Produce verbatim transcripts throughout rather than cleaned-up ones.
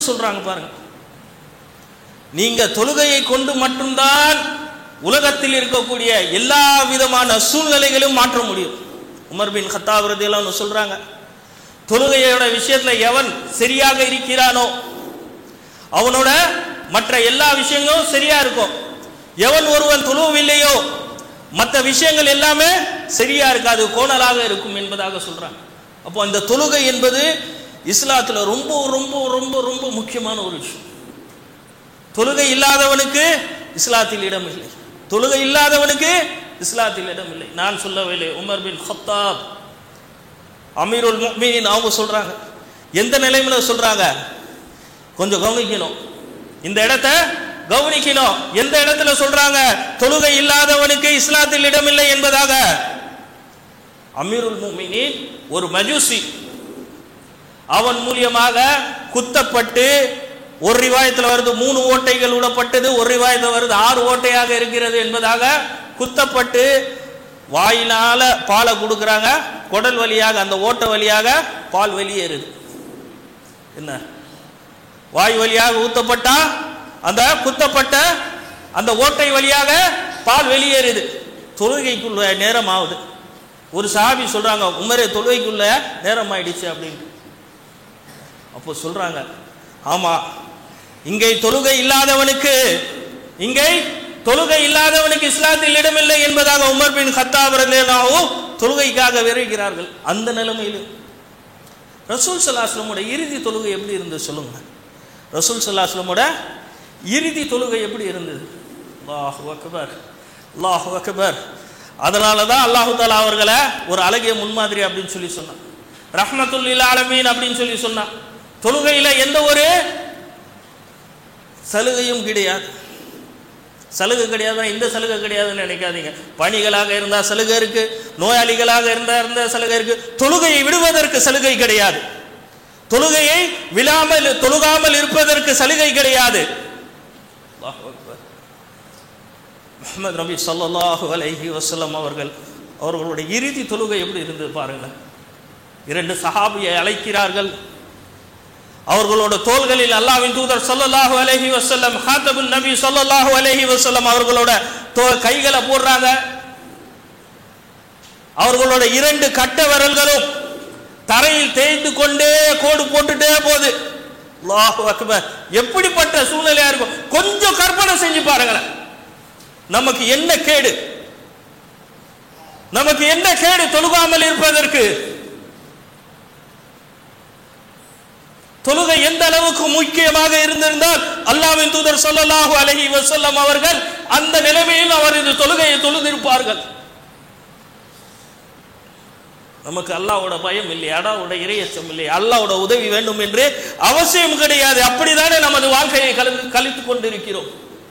சொல்றாங்க பாருங்க. நீங்க தொழுகையை கொண்டு மட்டும்தான் உலகத்தில் இருக்கக்கூடிய எல்லா விதமான சூழ்நிலைகளையும் மாற்ற முடியும். உமர் பின் கத்தாப் ரலியல்லாஹு அன்ஹு சொல்றாங்க, தொழுகையோட விஷயத்துல எவன் சரியாக இருக்கிறானோ அவனோட மற்ற எல்லா விஷயங்களும் சரியா இருக்கும். எவன் ஒருவன் தொழுவவில்லையோ மற்ற விஷயங்கள் எல்லாமே சரியா இருக்காது, கோணலாக இருக்கும் என்பதாக சொல்றாங்க. அப்போ அந்த தொழுகை என்பது இஸ்லாத்துல ரொம்ப ரொம்ப ரொம்ப ரொம்ப முக்கியமான ஒரு விஷயம். தொழுகை இல்லாதவனுக்கு இஸ்லாத்தில் இடம் இல்லை, தொழுகை இல்லாதவனுக்கு இஸ்லாத்தில் இடம் இல்லை. நான் சொல்லவில்லை, உமர் பின் கத்தாப் அமீருல் முஃமினீன் அவங்க சொல்றாங்க. எந்த நிலைமையில சொல்றாங்க? கொஞ்சம் கவனிக்கணும், இந்த இடத்தை கவனிக்கணும். எந்த இடத்துல சொல்றாங்க தொழுகை இல்லாதவனுக்கு இஸ்லாத்தில் இடமில்லை என்பதாக? அமீருல் முஃமினீன் ஒரு மஜூசி, அவன் மூலியமாக குத்தப்பட்டு, ஒரு ரிவாயத்தில் வருது மூணு ஓட்டைகள் விடப்பட்டது, ஒரு ரிவாயத்தில் வருது ஆறு ஓட்டையாக இருக்கிறது என்பதாக குத்தப்பட்டு வாயினால பாலை கொடுக்குறாங்க, குடல் வழியாக அந்த ஓட்டை வழியாக பால் வெளியேறுது. என்ன, வாய் வழியாக ஊத்தப்பட்டா அந்த குத்தப்பட்ட அந்த ஓட்டை வழியாக பால் வெளியேறுது. தொழுகைக்குள்ள நேரம் ஆகுது. ஒரு சஹாபி சொல்றாங்க, உமரே தொழுகைக்குள்ள நேரம் ஆயிடுச்சு அப்படின்னு. அப்போ சொல்றாங்க, ஆமா, இங்கே தொழுகை இல்லாதவனுக்கு இங்கே தொழுகை இல்லாதவனுக்கு இஸ்லாத்தில் இடமில்லை என்பதாக உமர் பின் கத்தாப் ரலியல்லாஹு தொழுகைக்காக விரைகிறார்கள். அந்த நிலைமையில் ரசூல் ஸல்லல்லாஹு அலைஹி வஸல்லம் இறுதி தொழுகை எப்படி இருந்தது சொல்லுங்க. ரசூல் ஸல்லல்லாஹு அலைஹி வஸல்லம் இறுதி தொழுகை எப்படி இருந்தது? அல்லாஹு அக்பர், அல்லாஹு அக்பர். அதனால தான் அல்லாஹு தஆலா அவர்களை ஒரு அழகிய முன்மாதிரி அப்படின்னு சொல்லி சொன்னான், ரஹ்மத்துல் லில் ஆலமீன் அப்படின்னு சொல்லி சொன்னான். தொழுகையில எந்த ஒரு சலுகையும் கிடையாது. சலுகை கிடையாது, இந்த சலுகை கிடையாதுன்னு நினைக்காதீங்க. பணிகளாக இருந்தால் சலுகை இருக்கு, நோயாளிகளாக இருந்தா இருந்த சலுகை இருக்கு. தொழுகையை விடுவதற்கு சலுகை கிடையாது, தொழுகையை விழாமல் தொழுகாமல் இருப்பதற்கு சலுகை கிடையாது. முஹம்மது நபி ஸல்லல்லாஹு அலைஹி வஸல்லம் அவர்கள் அவர்களுடைய இறுதி தொழுகை எப்படி இருந்தது பாருங்க. இரண்டு சஹாபியை அழைக்கிறார்கள், அவர்களோட தோள்களில் அல்லாஹ்வின் தூதர் ஸல்லல்லாஹு அலைஹி வஸல்லம் ஹாத்தபுன் நபி ஸல்லல்லாஹு அலைஹி வஸல்லம் அவர்களோட கைகளை போடுறாங்க. அவர்களோட இரண்டு கட்ட விரல்களும் தரையில் தேய்ந்து கொண்டே கோடு போட்டுட்டே போகுது. அல்லாஹு அக்பர். எப்படிப்பட்ட சூழ்நிலையா இருக்கும் கொஞ்சம் கற்பனை செஞ்சு பாருங்களேன். நமக்கு என்ன கேடு, நமக்கு என்ன கேடு தொழுகாமல் இருப்பதற்கு? தொழுகை எந்த அளவுக்கு முக்கியமாக இருந்திருந்தால் அல்லாஹ்வின் தூதர் ஸல்லல்லாஹு அலைஹி வஸல்லம் அவர்கள் அந்த நிலைமையில் அவரது தொழுகையை தொழுதிருப்பார்கள். நமக்கு அல்லாஹ்வோட பயம் இல்லை, அல்லாஹ்வோட இறையச்சம் இல்லை, அல்லாஹ்வோட உதவி வேண்டும் என்று அவசியம் கிடையாது. அப்படிதானே நமது வாழ்க்கையை கழித்துக் கொண்டிருக்கிறோம்.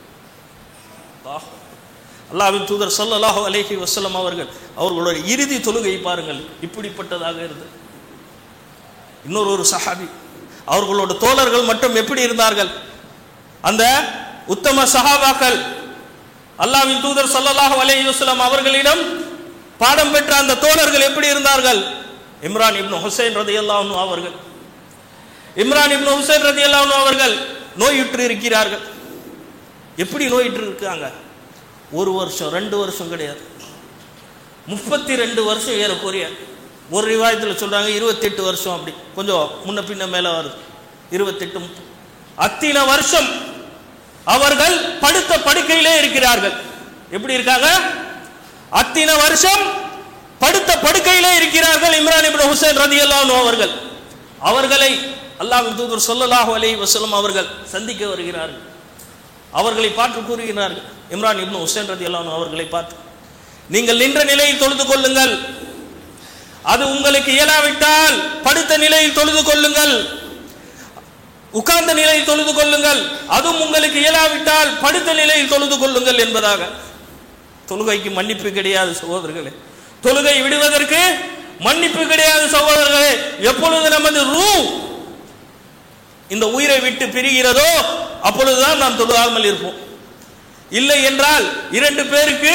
அல்லாஹ்வின் தூதர் ஸல்லல்லாஹு அலைஹி வஸல்லம் அவர்கள் அவர்களுடைய இறுதி தொழுகை பாருங்கள், இப்படிப்பட்டதாக இருந்தது. இன்னொரு ஒரு சஹாபி, அவர்களோட தோழர்கள் மட்டும் எப்படி இருந்தார்கள்? அந்த உத்தம சஹாபாக்கள் அல்லாஹ்வின் தூதர் ஸல்லல்லாஹு அலைஹி வஸல்லம் அவர்களிடம் பாடம் பெற்ற அந்த தோழர்கள் எப்படி இருந்தார்கள்? இம்ரான் இப்னு ஹுசைன் ரலியல்லாஹு அன்ஹு அவர்கள் இம்ரான் இப்னு ஹுசைன் ரலியல்லாஹு அன்ஹு அவர்கள் நோயுற்று இருக்கிறார்கள். எப்படி நோயுற்று இருக்காங்க? ஒரு வருஷம் ரெண்டு வருஷம் கிடையாது, முப்பத்தி ரெண்டு வருஷம் ஏறக்குறைய. ஒரு ரிவாயத்தில் சொல்றாங்க இருபத்தி எட்டு வருஷம், அப்படி கொஞ்சம் முன்ன பின்ன மேல வருது, இருபத்தி எட்டு அத்தனை வருஷம் அவர்கள் படுத்த படுக்கையிலே இருக்கிறார்கள். எப்படி இருக்காங்க? அத்தனை வருஷம் படுத்த படுக்கையிலே இருக்கிறார்கள். இம்ரான் இப்னு ஹுசைன் ரலியல்லாஹு அன்ஹு அவர்கள் அவர்களை அல்லாஹ்வின் தூதர் ஸல்லல்லாஹு அலைஹி வஸல்லம் அவர்கள் சந்திக்க வருகிறார்கள். அவர்களை பார்த்து கூறுகிறார்கள், இம்ரான் இப்னு ஹுசைன் ரலியல்லாஹு அன்ஹு அவர்களை பார்த்து, நீங்கள் நின்ற நிலையில் தொழுது கொள்ளுங்கள், அது உங்களுக்கு இயலாவிட்டால் படுத்த நிலையில் தொழுது கொள்ளுங்கள், உட்கார்ந்த நிலையில் தொழுது கொள்ளுங்கள், அதுவும் உங்களுக்கு இயலாவிட்டால் படுத்த நிலையில் தொழுது கொள்ளுங்கள் என்பதாக. தொழுகைக்கு மன்னிப்பு கிடையாது சகோதரர்களே, தொழுகை விடுவதற்கு மன்னிப்பு கிடையாது சகோதரர்களே. எப்பொழுது நமது ரூ இந்த உயிரை விட்டு பிரிகிறதோ அப்பொழுதுதான் நாம் தொழுகாமல் இருப்போம். இல்லை என்றால் இரண்டு பேருக்கு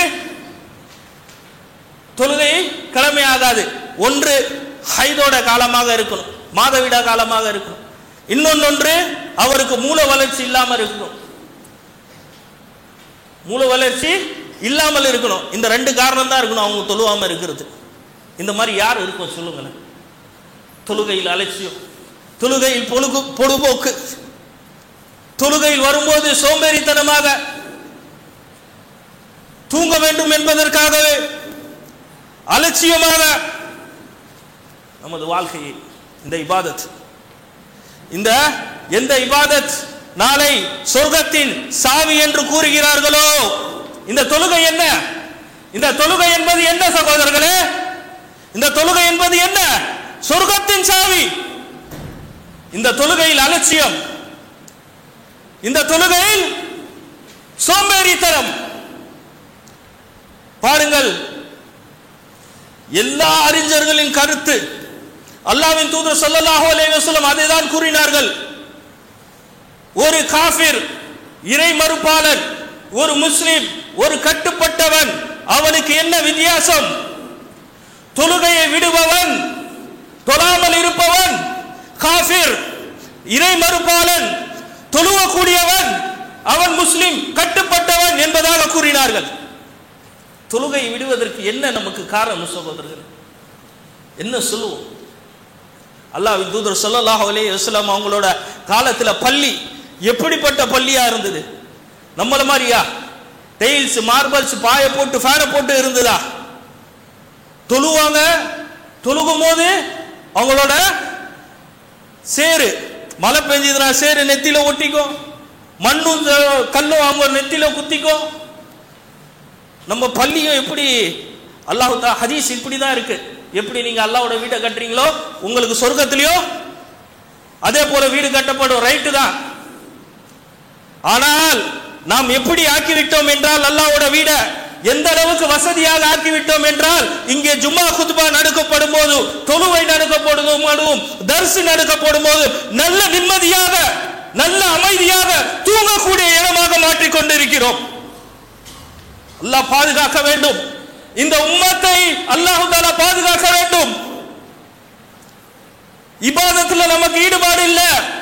தொழுகை கடமையாகாது. ஒன்று ஹைதோட காலமாக இருக்கணும், மாதவிடா காலமாக இருக்கணும். இன்னொன்று அவருக்கு மூல வளர்ச்சி இல்லாமல் இருக்கணும். மூல வளர்ச்சி இல்லாமல் இருக்கணும். இந்த ரெண்டு காரணம் தான் இருக்கணும் அவங்க தொழுவாம இருக்கிறது. இந்த மாதிரி யார் இருக்கும் சொல்லுங்களேன்? தொழுகையில் அலட்சியம், தொழுகையில் பொழுது பொழுதுபோக்கு, தொழுகையில் வரும்போது சோம்பேறித்தனமாக தூங்க வேண்டும் என்பதற்காகவே அலட்சியமாக நமது வாழ்க்கையை இந்த இபாதத், இந்த எந்த இபாதத் நாளை சொர்க்கத்தின் சாவி என்று கூறுகிறார்களோ இந்த தொழுகை என்ன? இந்த தொழுகை என்பது என்ன சகோதரர்களே? இந்த தொழுகை என்பது என்ன? சொர்க்கத்தின் சாவி. இந்த தொழுகையில் அலட்சியம், இந்த தொழுகையில் சோம்பேறித்தனம். பாருங்கள், எல்லா அறிஞர்களின் கருத்து, அல்லாஹ்வின் தூதர் ஸல்லல்லாஹு அலைஹி வஸல்லம் அதை தான் கூறினார்கள். ஒரு காஃபிர், இறை மறுப்பாளன், ஒரு முஸ்லிம், ஒரு கட்டுப்பட்டவன், அவனுக்கு என்ன வித்தியாசம்? தொழுகையை விடுபவன், தொழாமல் இருப்பவன் காஃபிர், இறை மறுப்பாளன், தொழுவக்கூடியவன் அவன் முஸ்லிம், கட்டுப்பட்டவன் என்பதாக கூறினார்கள். தொழுகையை விடுவதற்கு என்ன நமக்கு காரணம் சகோதரர்கள்? என்ன சொல்லுவோம்? அல்லாஹ்வின் தூதர் ஸல்லல்லாஹு அலைஹி வஸல்லம் அவங்களோட காலத்துல பள்ளி எப்படிப்பட்ட பள்ளியா இருந்தது? நம்மள மாதிரியா டைல்ஸ், மார்பல்ஸ், பாய போட்டு ஃபேனை போட்டு இருந்ததா? தொழுவாங்க, தொழுகும் போது அவங்களோட சேரு, மழை பெஞ்சதுனா சேரு நெத்தில ஒட்டிக்கும், மண்ணும் கல்லும் அவங்க நெத்தில குத்திக்கும். நம்ம பள்ளியும் எப்படி அல்லாஹ் தஆலா ஹதீஸ் இப்படி தான் இருக்கு. எப்படி நீங்க அல்லாஹ்வோட வீட்டை கட்டுறீங்களோ உங்களுக்கு சொர்க்கத்திலயோ அதே போல வீடு கட்டப்படும். ரைட்டு தான். ஆனால் நாம் எப்படி ஆக்கிவிட்டோம் என்றால், அல்லாஹ்வோட வீடை எந்த அளவுக்கு வசதியாக ஆக்கிவிட்டோம் என்றால், இங்கே ஜும்மா குத்பா நடக்கப்படும் போது, தொழுகை நடக்கப்படும் போது, தர்ஸ் நடக்கப்படும் போது நல்ல நிம்மதியாக, நல்ல அமைதியாக தூங்கக்கூடிய இடமாக மாற்றிக் கொண்டிருக்கிறோம். அல்லாஹ் பாதுகாக்க வேண்டும். இந்த உம்மத்தை அல்லாஹ் தஆலா பாதுகாக்க வேண்டும். இபாதத்துல நமக்கு ஈடுபாடு இல்ல,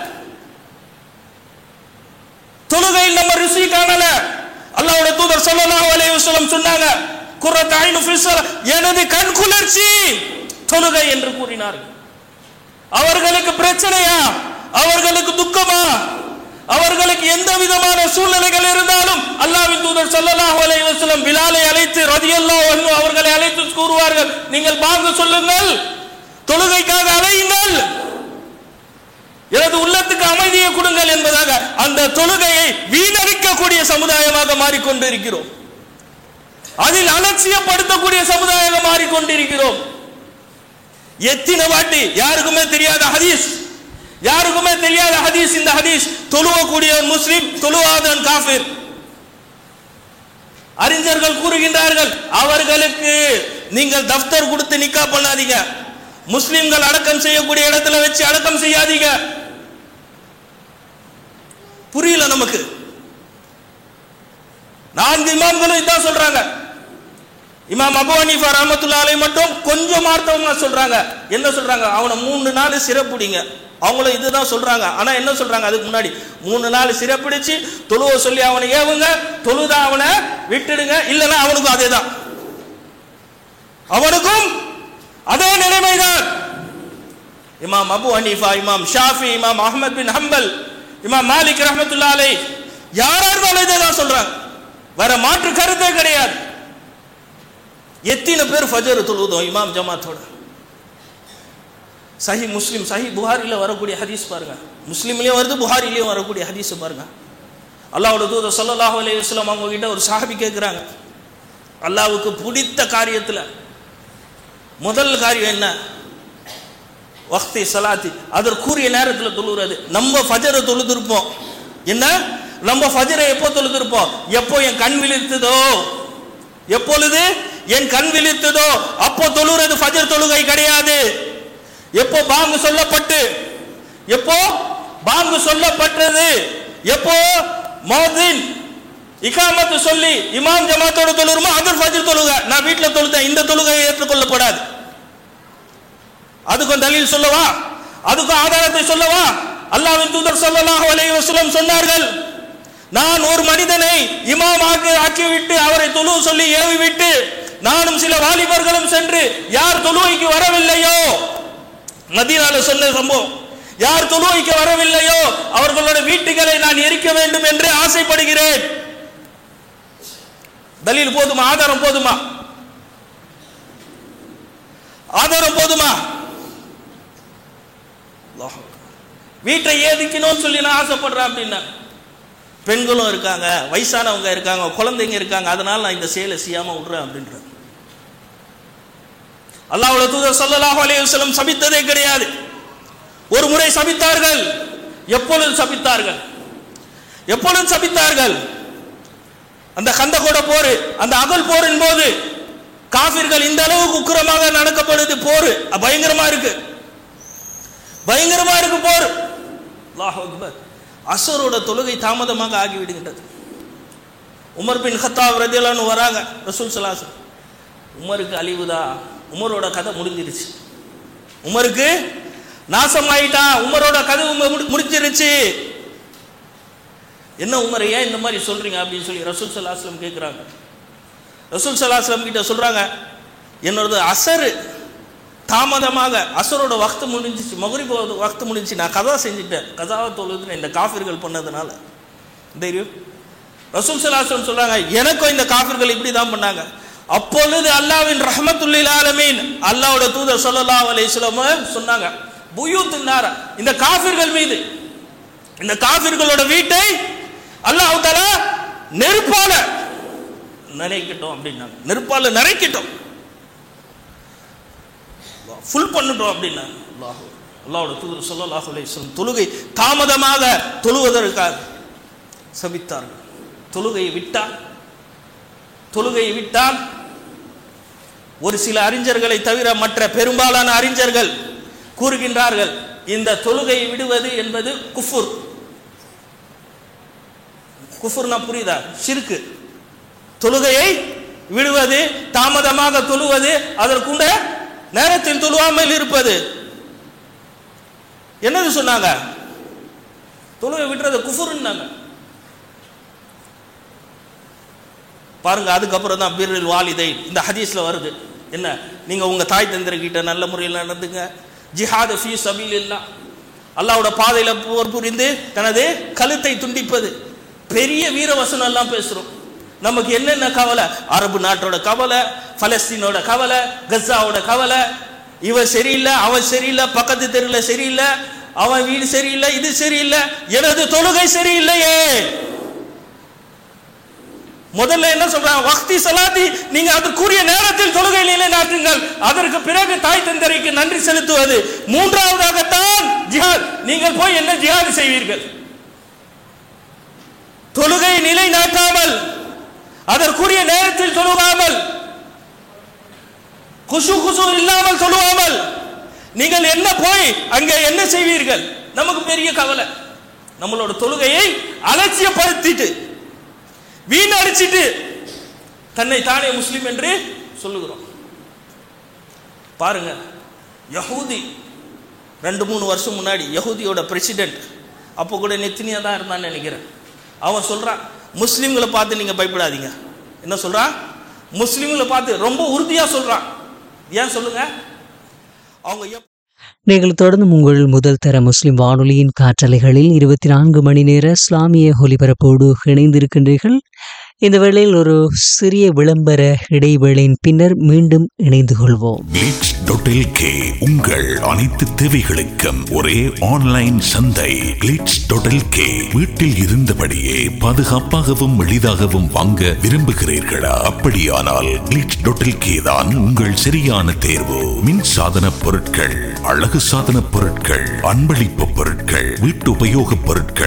தொழுகையில் நம்ம ருசி காணல. அல்லாஹ்வுடைய தூதர் ஸல்லல்லாஹு அலைஹி வஸல்லம் சொன்னாங்க, குர்ரத் ஐனு ஃபி ஸலா, எனது கண் குளிர்ச்சி தொழுகை என்று கூறினார்கள். அவர்களுக்கு பிரச்சனையா? அவர்களுக்கு துக்கமா? அவர்களுக்கு எந்த விதமான சூழ்நிலைகள் இருந்தாலும் அல்லாஹ்வின் தூதர் ஸல்லல்லாஹு அலைஹி வஸல்லம் பிலாலை அழைத்து ரலியல்லாஹு அன்ஹு அவர்களை அழைத்து கூறுவார்கள், நீங்கள் பாங்கு சொல்லுங்கள், தொழுகைக்காக அழையுங்கள், எனது உள்ளத்துக்கு அமைதியை கொடுங்கள் என்பதாக அந்த தொழுகையை வீணடிக்கக்கூடிய சமுதாயமாக மாறிக்கொண்டிருக்கிறோம். அதில் அலட்சியப்படுத்தக்கூடிய சமுதாயமாக மாறிக்கொண்டிருக்கிறோம். எத்தனை வாட்டி யாருக்குமே தெரியாத ஹதீஸ், யாருக்குமே தெரியாத ஹதீஸ் இந்த ஹதீஸ். தொழுவக்கூடியவன் முஸ்லிம், தொழுவாதவன் காஃபிர். அறிஞர்கள் கூறுகின்றார்கள், அவர்களுக்கு நீங்கள் தஃப்தர் கொடுத்து நிக்கா பண்ணாதீங்க, முஸ்லிம்கள் அடக்கம் செய்யக்கூடிய இடத்துல வச்சு அடக்கம் செய்யாதீங்க. புரியல நமக்கு. நான்கு இமாம்களும் இதான் சொல்றாங்க. இமாம் அபூ ஹனீஃபா ரஹ்மத்துல்லாஹி அலைஹி மட்டும் கொஞ்சம் மார்த்தவமா சொல்றாங்க. என்ன சொல்றாங்க? அவனை மூணு நாள் சிறப்புடிங்க. அவங்களும் இதுதான் சொல்றாங்க. ஆனா என்ன சொல்றாங்க? அதுக்கு முன்னாடி மூணு நாள் சிறப்பிடிச்சு தொழுவ சொல்லி அவனை ஏவுங்க, தொழுதா அவனை விட்டுடுங்க, இல்லைன்னா அவனுக்கும் அதே தான், அவனுக்கும் அதே நிலைமைதான். இமாம் அபூ ஹனீஃபா, இமாம் ஷாஃபி, இமாம் அஹ்மத் பின் ஹம்பல், இமாம் மாலிக் ரஹ்மத்துல்லாஹி அலைஹி யாரா இருந்தாலும் இதை தான் சொல்றாங்க. வேற மாற்று கருத்தே கிடையாது. எத்தனை பேர் ஃபஜர் தொழுதோம் இமாம் ஜமாத்தோட? சஹி முஸ்லிம், சஹி புகாரில வரக்கூடிய ஹதீஸ் பாருங்க, முஸ்லிம்லயும் வருது, புகாரிலயும் வரக்கூடிய ஹதீஸ் பாருங்க. அல்லாஹ்வுடைய தூதர் ஸல்லல்லாஹு அலைஹி வஸல்லம் அவங்க கிட்ட ஒரு சஹாபி கேட்கிறாங்க, அல்லாஹ்வுக்கு பிடித்த காரியத்துல முதல் காரியம் என்ன? வக்தி ஸலாத்தி, அதற்குரிய நேரத்தில் தொழுகிறது. நம்ம ஃபஜரை தொழுதிருப்போம். என்ன? நம்ம ஃபஜரை எப்போ தொழுதிருப்போம்? எப்போ என் கண் விழித்ததோ, எப்பொழுது என் கண் விழித்ததோ அப்போ தொழுகிறது ஃபஜர் தொழுகை கிடையாது. எப்போ பாங்கு சொல்லப்பட்டு, எப்போ பாங்கு சொல்லப்பட்டது, எப்போ மௌதின் இகாமத்து சொல்லி இமாம் ஜமாத்தோட தொழுகிறோமோ அது ஃபஜர் தொழுகை. நான் வீட்டில் தொழுதேன், இந்த தொழுகை ஏற்றுக்கொள்ளப்படாது. அதுக்கும் தலீல் சொல்லவா? அதுக்கும் ஆதாரத்தை சொல்லவா? அல்லாஹ்வின் தூதர் ஸல்லல்லாஹு அலைஹி வஸல்லம் சொன்னார்கள், நான் ஒரு மனிதனை இமாமாக ஆக்கிவிட்டு அவரை தொழு சொல்லி ஏவி விட்டு நானும் சில வாலிபர்களும் சென்று யார் தொழுகைக்கு வரவில்லையோ, மதீனால சொன்ன சம்பவம், யார் தொழுகைக்கு வரவில்லையோ அவர்களோட வீட்டுகளை நான் எரிக்க வேண்டும் என்று ஆசைப்படுகிறேன். தலீல் போதுமா? ஆதாரம் போதுமா? ஆதாரம் போதுமா? வீட்டை ஏதிக்கணும்னு சொல்லி நான் ஆசைப்படுறேன் அப்படின்னா, பெண்களும் இருக்காங்க, வயசானவங்க இருக்காங்க, குழந்தைங்க இருக்காங்க, அதனால நான் இந்த செயலை செய்யாம விடுறேன் அப்படின்ற. அல்லாஹ்வுடைய தூதர் ஸல்லல்லாஹு அலைஹி வஸல்லம் சபித்ததே கிடையாது. ஒரு முறை சபித்தார்கள். எப்பொழுது சபித்தார்கள்? எப்பொழுது சபித்தார்கள்? அந்த கந்தகோட போர், அந்த அகல் போரின் போது காஃபிர்கள் இந்த அளவுக்கு உக்கிரமாக நடக்கப்படுது. போர் பயங்கரமா இருக்கு, பயங்கரமா இருக்கு போர். அல்லாஹ் அக்பர். அஸரோட தொழுகை தாமதமாக ஆகிவிடுகின்றது. உமர் பின் கத்தாப் ரலியல்லாஹு அன்ஹு வராங்க. ரசூல் ஸல்லல்லாஹு அலைஹி வஸல்லம், உமருக்கு அழிவுதா, உமரோட கதை முடிஞ்சிருச்சு, உமருக்கு நாசமாயிட்டான், உமரோட கதை முடிஞ்சிருச்சு. என்ன உமர், ஏன் இந்த மாதிரி சொல்றீங்க அப்படின்னு சொல்லி ரசூல் ஸல்லல்லாஹு அலைஹி வஸல்லம் கேட்குறாங்க. ரசூல் ஸல்லல்லாஹு அலைஹி வஸல்லம் கிட்ட சொல்றாங்க, என்னோட அசர் தாமதமாக, அசரோட வக்து முடிஞ்சிச்சு, மக்ரிப் வக்து முடிஞ்சிச்சு, நான் கதா செஞ்சுட்டேன், கதாவை தொழுதுன்னு இந்த காஃபிர்கள் பண்ணதுனால தெரியும். ரசூல் ஸல்லல்லாஹு அலைஹி வஸல்லம் சொல்றாங்க, எனக்கும் இந்த காஃபிர்கள் இப்படி தான் பண்ணாங்க. அப்பொழுது அல்லாஹ்வின் ரஹ்மத்துல் லில் ஆலமீன், அல்லாஹ்வோட தூதர் ஸல்லல்லாஹு அலைஹி வஸல்லம் சொன்னாங்க, புயூத்துன் நார, இந்த காஃபிர்கள் மீது, இந்த காஃபிர்களோட வீட்டை அல்லாஹ் தஆலா நெருப்பால நரைக்கட்டும் அப்படின்னாங்க. நெருப்பால நரைக்கட்டும், ஃபுல் பண்ணட்டும் அப்படின்னா. அல்லாஹ் அல்லாஹ்வோட தூதர் ஸல்லல்லாஹு அலைஹி வஸல்லம் தொழுகை தாமதமாக தொழுவதற்காக சபித்தார்கள். தொழுகையை விட்டால் தொழுகையை விட்டால் ஒரு சில அறிஞர்களை தவிர மற்ற பெரும்பாலான அறிஞர்கள் கூறுகின்றார்கள், இந்த தொழுகையை விடுவது என்பது குஃபுர். குஃபுர்னா புரியுதா? ஷிர்க். தொழுகையை விடுவது, தாமதமாக தொழுவது, அதற்குண்ட நேரத்தில் தொழுவாமல் இருப்பது, என்னது சொன்னாங்க? தொழுகை விடுறது குஃபுர்னாங்க. பாருங்க, அதுக்கப்புறம் தான் பிர்ருல் வாலிதை இந்த ஹதீஸ்ல வருது. என்ன, நீங்க உங்க தாய் தந்தையர்கிட்ட நல்ல முறையில் நடந்துங்க. ஜிஹாத் ஃபீ சபீலில்லாஹ், அல்லாஹ்வோட பாதையில போர் புரிந்து தனது கழுத்தை துண்டிப்பது. பெரிய வீரவசனம் எல்லாம் பேசுறோம். நமக்கு என்னென்ன கவலை? அரபு நாட்டோட கவலை, பலஸ்தீனோட கவலை, கஸாவோட கவலை. இவன் சரியில்லை, அவன் சரியில்லை, பக்கத்து தெருவில் சரியில்லை, அவன் வீடு சரியில்லை, இது சரியில்லை, எனது தொழுகை சரியில்லையே. முதல்ல என்ன சொல்றாங்க? வக்தி ஸலாத்தி, நீங்க அதற்குரிய நேரத்தில் தொழுகை நிலைநாட்டுங்கள், அதற்கு பிறகு தாய் தந்தையருக்கு நன்றி செலுத்துவது. மூன்றாவதாகத்தான் ஜிஹாத். நீங்கள் போய் என்ன ஜிஹாத் செய்வீர்கள்? தொழுகை நிலைநாட்டாமல், அதற்குரிய நேரத்தில் தொழுகாமல், குஷு குஷு இல்லாமல் தொழுவாமல் நீங்கள் என்ன போய் அங்கே என்ன செய்வீர்கள்? நமக்கு பெரிய கவலை. நம்மளோட தொழுகையை அலட்சியப்படுத்திட்டு வீணடிச்சிட்டு தன்னை தானே முஸ்லிம் என்று சொல்லுகிறோம். பாருங்க, யஹூதி ரெண்டு மூணு வருஷம் முன்னாடி யஹூதியோட பிரசிடென்ட், அப்போ கூட நெத்தினியா தான் இருந்தான்னு நினைக்கிறேன், அவன் சொல்றான், முஸ்லிம்களை பார்த்து நீங்க பயப்படாதீங்க. என்ன சொல்றான்? முஸ்லிம்களை பார்த்து ரொம்ப உறுதியா சொல்றான். ஏன் சொல்லுங்க? அவங்க நீங்கள் தொடர்ந்து உங்கள் முதல் தர முஸ்லிம் வானொலியின் காற்றலைகளில் இருபத்தி நான்கு மணி நேர இஸ்லாமிய ஒலிபரப்போடு இணைந்திருக்கின்றீர்கள். இந்த வேளையில் ஒரு சிறிய விளம்பர இடைவேளையின் பின்னர் மீண்டும் இணைந்து கொள்வோம். கிளிட்ஸ் டாட் எல் கே உங்கள் அனைத்து தேவைகளுக்கும் ஒரே ஆன்லைன் சந்தை. கிளிட்ஸ் டாட் எல் கே வீட்டில் இருந்தபடியே பாதுகாப்பாகவும் எளிதாகவும் வாங்க விரும்புகிறீர்களா? அப்படியானால் கிளிட்ஸ் டாட் எல் கே தான் உங்கள் சரியான தேர்வு. மின் சாதன பொருட்கள், அழகு சாதன பொருட்கள், அன்பளிப்பு பொருட்கள், வீட்டு உபயோக பொருட்கள்,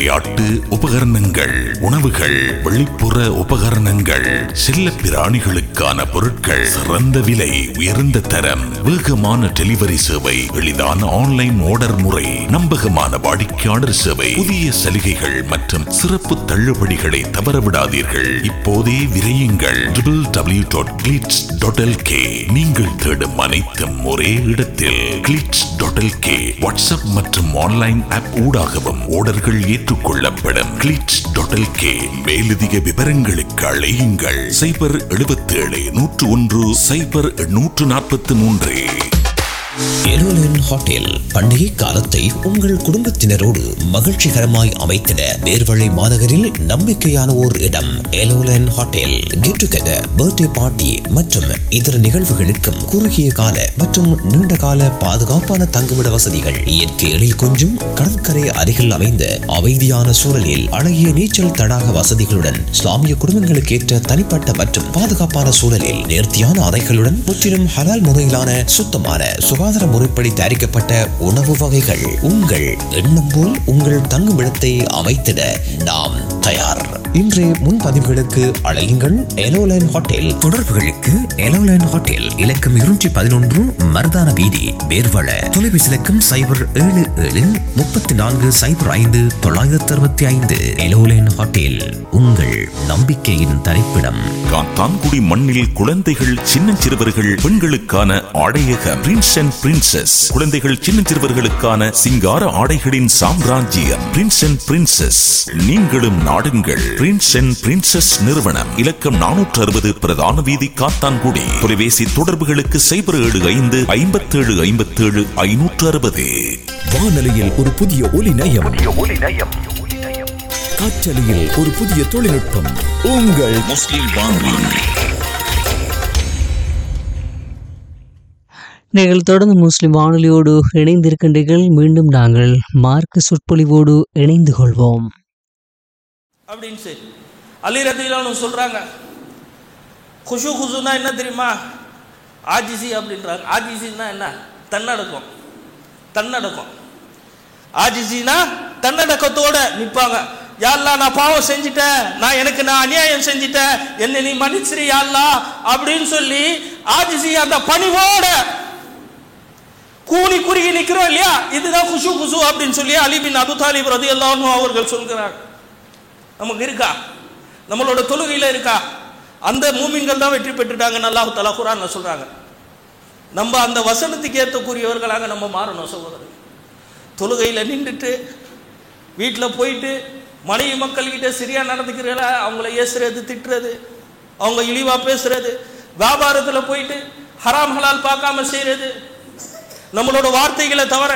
விளையாட்டு உபகரணங்கள், உணவுகள், வெளிப்புற உபகரணங்கள், செல்ல பிராணிகளுக்கான பொருட்கள், சிறந்த விலை, உயர்ந்த தரம், வேகமான டெலிவரி சேவை, எளிதான ஆன்லைன் ஆர்டர் முறை, நம்பகமான வாடிக்கையாளர் சேவை, புதிய சலுகைகள் மற்றும் சிறப்பு தள்ளுபடிகளை தவறவிடாதீர்கள். இப்போதே விரையுங்கள் W W W dot glitz dot L K. நீங்கள் தேடும் அனைத்தும் ஒரே இடத்தில் glitz dot L K. WhatsApp மற்றும் ஆன்லைன் ஆப் ஊடாகவும் ஆர்டர்கள் ஏற்றுக்கொள்ளப்படும். Glitz dot L K. மேலதிக விவரங்களுக்கு அழையுங்கள் சைபர் எழுபத்தி ஏழு நூற்று ஒன்று சைபர் நூற்று நாற்பத்தி மூன்று. எலோலன் ஹோட்டல் பண்டிகை காலத்தை உங்கள் குடும்பத்தினரோடு மகிழ்ச்சிகரமாய் அமைத்திட நேர்வழி மாநகரில் நம்பிக்கையான ஓர் இடம். எலோலன் hotel get together, birthday party மற்றும் இதர நிகழ்வுகளுக்கும் குறுகிய கால மற்றும் நீண்ட கால பாதுகாப்பான தங்குமிட வசதிகள், இயற்கை எழில் கொஞ்சம் கடற்கரை அருகில் அமைந்த அமைதியான சூழலில் அழகிய நீச்சல் தடாக வசதிகளுடன், இஸ்லாமிய குடும்பங்களுக்கு ஏற்ற தனிப்பட்ட மற்றும் பாதுகாப்பான சூழலில் நேர்த்தியான அறைகளுடன், முற்றிலும் ஹலால் முறையிலான சுத்தமான சுகாதார முறைப்படி தயாரிக்கப்பட்ட உணவு வகைகள். உங்கள் எண்ணம் போல் உங்கள் தங்குமிடத்தை அமைத்திட நாம் தயார். இன்றைய முன்பதிவுகளுக்கு அழையுங்கள் எலோலைன் ஹோட்டல். தொடர்புகளுக்கு எலோலைன் ஹோட்டல் இலக்கம் இருநூற்றி பதினொன்று மருதான வீதி, வேர்வள. தொலைபேசி இலக்கம் சைபர் ஏழு ஏழு முப்பத்தி நான்கு சைபர் ஐந்து தொள்ளாயிரத்தி அறுபத்தி ஐந்து. எலோலைன் ஹோட்டல், உங்கள் நம்பிக்கையின் தரிப்பிடம். காத்தான்குடி மண்ணில் குழந்தைகள், சின்னஞ்சிறுவர்கள், பெண்களுக்கான ஆடையக பிரின்ஸ் அண்ட் பிரின்சஸ். குழந்தைகள், சின்னஞ்சிறுவர்களுக்கான சிங்கார ஆடைகளின் சாம்ராஜ்யம் பிரின்ஸ் அண்ட் பிரின்சஸ். நீங்களும் நாடுங்கள் பிரின்ஸ் அண்ட் பிரின்சஸ் நிறுவனம். இலக்கம் நானூற்று அறுபது பிரதான வீதி, காத்தான்குடி. தொலைபேசி தொடர்புகளுக்கு சைபர் ஏழு ஐந்து ஐம்பத்தி ஏழு ஐம்பத்தி ஏழு ஐநூற்று அறுபது. வானொலியில் ஒரு புதிய ஒலி நயம், காற்றலையில் ஒரு புதிய தொழில்நுட்பம். உங்கள் முஸ்லிம் வானொலி. நீங்கள் தொடர்ந்து முஸ்லிம் வானொலியோடு இணைந்திருக்கின்றீர்கள். மீண்டும் நாங்கள் மார்க்க சொற்பொழிவோடு இணைந்து கொள்வோம் அப்படின்னு சரி. அலி ரதியல்லாஹு சொல்றாங்க, குஷு குஷுனா என்ன தெரியுமா? ஆஜிசி அப்படின்றாங்க. ஆஜிசின்னா என்ன? தன்னடக்கம். தன்னடக்கம் ஆஜிசினா தன்னடக்கத்தோட நிற்பாங்க. யா அல்லாஹ், நான் பாவம் செஞ்சிட்டேன், நான் எனக்கு நான் அநியாயம் செஞ்சிட்டேன், என்ன நீ மன்னிச்சிரு யா அல்லாஹ் அப்படின்னு சொல்லி ஆஜிசி அந்த பணிவோட கூனி குறுகி நிற்கிறோம் இல்லையா, இதுதான் குஷு குஷு அப்படின்னு சொல்லி அலி பின் அபு தாலிப் ரலியல்லாஹு அன்ஹு அவர்கள் சொல்கிறார். நமக்கு இருக்கா? நம்மளோட தொழுகையில இருக்கா? அந்த மூமின்கள் தான் வெற்றி பெற்றுட்டாங்கன்னு அல்லாஹ் தஆலா குர்ஆன்ல சொல்றாங்க. நம்ம அந்த வசனத்துக்கு ஏற்றக்கூடியவர்களாக நம்ம மாறணும் சகோதரர். தொழுகையில் நின்றுட்டு வீட்டில் போயிட்டு மனைவி மக்கள்கிட்ட சரியா நடந்துக்கிறீங்களா, அவங்கள ஏசுறது, திட்டுறது, அவங்க இழிவா பேசுறது, வியாபாரத்தில் போயிட்டு ஹராம் ஹலால் பார்க்காம செய்யறது, நம்மளோட வார்த்தைகளை தவற,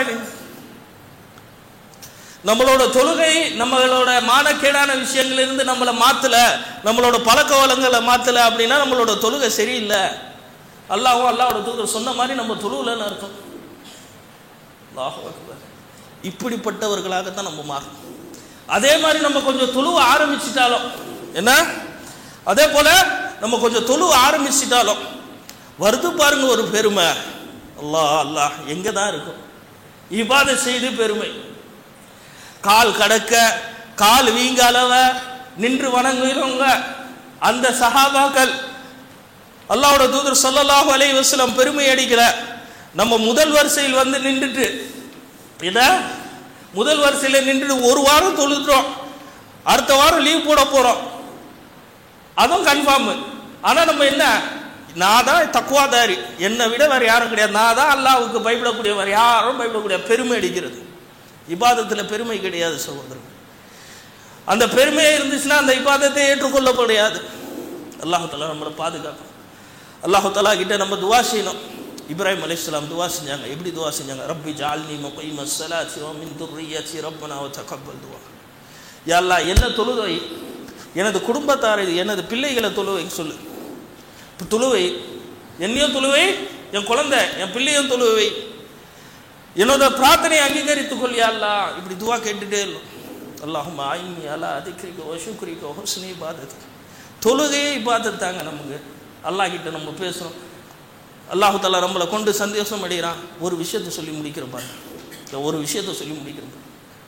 நம்மளோட தொழுகை நம்மளோட மானக்கேடான விஷயங்களிலிருந்து நம்மளை மாற்றல, நம்மளோட பழக்க வளங்களை மாற்றல அப்படின்னா நம்மளோட தொழுகை சரியில்லை. அல்லாஹ்வும் அல்லாஹ்வோட தூதர் சொன்ன மாதிரி நம்ம தொழுகலன்னு அர்த்தம். அல்லாஹ் அக்பர். இப்படிப்பட்டவர்களாகத்தான் நம்ம மாறணும். அதே மாதிரி நம்ம கொஞ்சம் தொழுவ ஆரம்பிச்சிட்டாலும் என்ன, அதே போல நம்ம கொஞ்சம் தொழுவ ஆரம்பிச்சிட்டாலும் வருது பாருங்க ஒரு பெருமை. அல்லாஹ் அல்லாஹ் எங்கே தான் இருக்கும்? இபாதத் செய்து பெருமை. கால் கடக்க கால் வீங்க அளவ நின்று வணங்குகிறவங்க அந்த சஹாபாக்கள், அல்லாஹ்வோட தூதர் ஸல்லல்லாஹு அலைஹி வஸல்லம் பெருமை அடிக்கிற நம்ம முதல் வரிசையில் வந்து நின்றுட்டு இத முதல் வரிசையில் நின்று ஒரு வாரம் தொழுதுறோம், அடுத்த வாரம் லீவ் போட போறோம், அதுவும் கன்ஃபார்ம். ஆனா நம்ம என்ன, நான் தான் தக்குவாதாரி, என்னை விட வேற யாரும் கிடையாது, நான் தான் அல்லாஹ்வுக்கு பயப்படக்கூடிய, வேற யாரும் பயப்படக்கூடிய பெருமை அடிக்கிறது. இபாதத்தில் பெருமை கிடையாது சகோதரர். அந்த பெருமையே இருந்துச்சுன்னா அந்த இபாதத்தை ஏற்றுக்கொள்ளப்படையாது. அல்லாஹ் தஆலா நம்மளை பாதுகாக்கும். அல்லாஹ் தஆலா கிட்ட நம்ம துவா செய்யணும். இப்ராஹிம் அலைஹிஸ்ஸலாம் துவா செஞ்சாங்க. எப்படி துவா செஞ்சாங்க? ரப்பி ஜஅல்னி முகீமஸ் ஸலாத்தி வ மின் துர்ரிய்யத்தி ரப்பனா வ தகப்பல் துவா. யா அல்லாஹ், என்ன தொழுவை, எனது குடும்பத்தாரை, எனது பிள்ளைகளை தொழுவை சொல்லு. தொழுவை என்னையும் தொழுவை, என் குழந்தை என் பிள்ளையும் தொழுவை, என்னோட பிரார்த்தனை அங்கீகரித்துக் கொள் யா அல்லாஹ். இப்படி துவா கேட்டுட்டே இருக்கும். அல்லாஹும்ம ஆயினி அலா திக்ரிக வ ஷுக்ரிக வ ஹுஸ்னி இபாதத்திக். தொழுகையே இபாதத் தாங்க நமக்கு. அல்லாஹ் கிட்ட நம்ம பேசுகிறோம். அல்லாஹு தஆலா நம்மளை கொண்டு சந்தோஷம் அடைகிறான். ஒரு விஷயத்தை சொல்லி முடிக்கிறேன் பாருங்க, ஒரு விஷயத்தை சொல்லி முடிக்கிறேன்.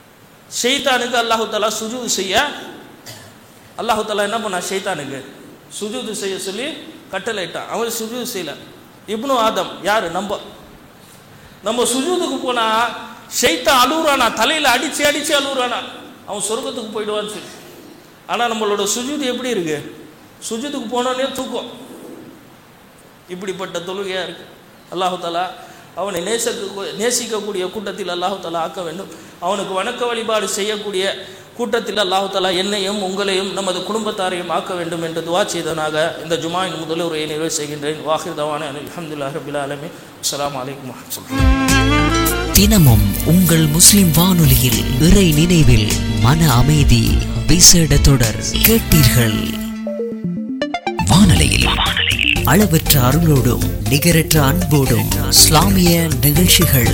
ஷைத்தானுக்கு அல்லாஹு தஆலா சுஜூது செய்ய அல்லாஹு தஆலா என்ன பண்ணா ஷைத்தானுக்கு சுஜூது செய்ய சொல்லி கட்டளையிட்டான். அவன் சுஜூது செய்யல. இப்னு ஆதம் யாரு நம்ம நம்ம சுஜூதுக்கு போனா ஷைத்தான் அழுகுறானா, தலையில அடிச்சு அடிச்சு அழுகுறானா, அவன் சொர்க்கத்துக்கு போயிடுவான்னு சொல்லி. ஆனா நம்மளோட சுஜூது எப்படி இருக்கு? சுஜூதுக்கு போனோடனே தூக்கம். இப்படிப்பட்ட தொழுகையா இருக்கு. அல்லாஹு தஆலா அவனை நேசிக்க நேசிக்கக்கூடிய கூட்டத்தில் அல்லாஹு தஆலா ஆக்க வேண்டும். அவனுக்கு வணக்க வழிபாடு செய்யக்கூடிய கூட்டத்தில் அல்லாஹு தஆலா என்னையும் உங்களையும் நமது குடும்பத்தாரையும் ஆக்க வேண்டும் என்று துஆ செய்தனாக இந்த ஜுமாயின் முதல் உரையை நிறைவு செய்கின்றேன். வாஹிர் தவானா அல்ஹம்துலில்லாஹி ரப்பில் ஆலமீன். அஸ்ஸலாமு அலைக்கும் வரஹ்மத்துல்லாஹி. தினமும் உங்கள் முஸ்லிம் வானொலியில் இறை நினைவில் மன அமைதி விசேட தொடர் கேட்டீர்கள். வானொலியில் அளவற்ற அருளோடும் நிகரற்ற அன்போடும் இஸ்லாமிய நிகழ்ச்சிகள்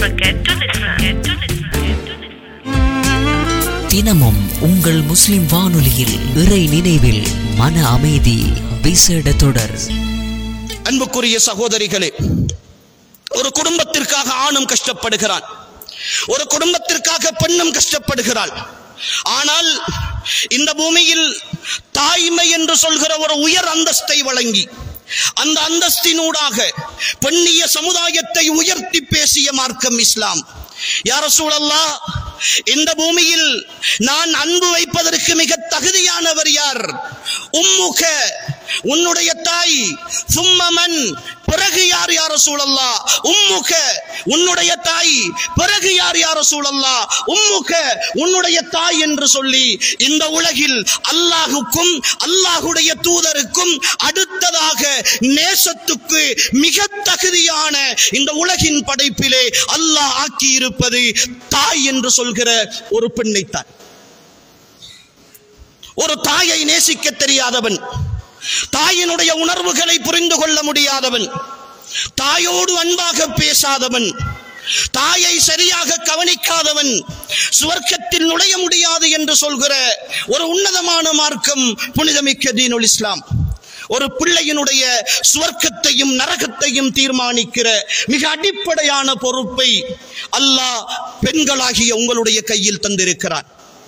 தினமும் உங்கள் முஸ்லிம் வானொலியில் இறை நினைவில் மன அமைதி விசேட தொடர். அன்புக்குரிய சகோதரிகளே, ஒரு குடும்பத்திற்காக ஆணும் கஷ்டப்படுகிறான், ஒரு குடும்பத்திற்காக பெண்ணும் கஷ்டப்படுகிறாள். ஆனால் இந்த பூமியில் தாய்மை என்று சொல்கிற ஒரு உயர் அந்தஸ்தை வழங்கி அந்த அந்தஸ்தினூடாக பெண்ணிய சமுதாயத்தை உயர்த்தி பேசிய மார்க்கம் இஸ்லாம். யா ரசூலல்லாஹ், இந்த பூமியில் நான் அன்பு வைப்பதற்கு மிக தகுதியானவர் யார்? உம்முக, உன்னுடைய தாய். சும்மமன், பிறகு யார் யா ரசூலல்லாஹ்? உம்முக, உன்னுடைய தாய். பிறகு யார் யா ரசூலல்லாஹ்? உம்முக, உன்னுடைய தாய் என்று சொல்லி இந்த உலகில் அல்லாஹுக்கும் அல்லாஹுடைய தூதருக்கும் அடுத்ததாக நேசத்துக்கு மிக தகுதியான இந்த உலகின் படைப்பிலே அல்லாஹ் ஆக்கி இருப்பது தாய் என்று சொல்கிற ஒரு பெண்ணைத்தான். ஒரு தாயை நேசிக்க தெரியாதவன், தாயினுடைய உணர்வுகளை புரிந்து கொள்ள முடியாதவன், தாயோடு அன்பாக பேசாதவன், தாயை சரியாக கவனிக்காதவன் சுவர்க்கத்தில் நுழைய முடியாது என்று சொல்கிற ஒரு உன்னதமான மார்க்கம் புனிதமிக்க தீனுல் இஸ்லாம். ஒரு பிள்ளையினுடைய சுவர்க்கத்தையும் நரகத்தையும் தீர்மானிக்கிற மிக அடிப்படையான பொறுப்பை அல்லாஹ் பெண்களாகிய உங்களுடைய கையில் தந்திருக்கிறார்.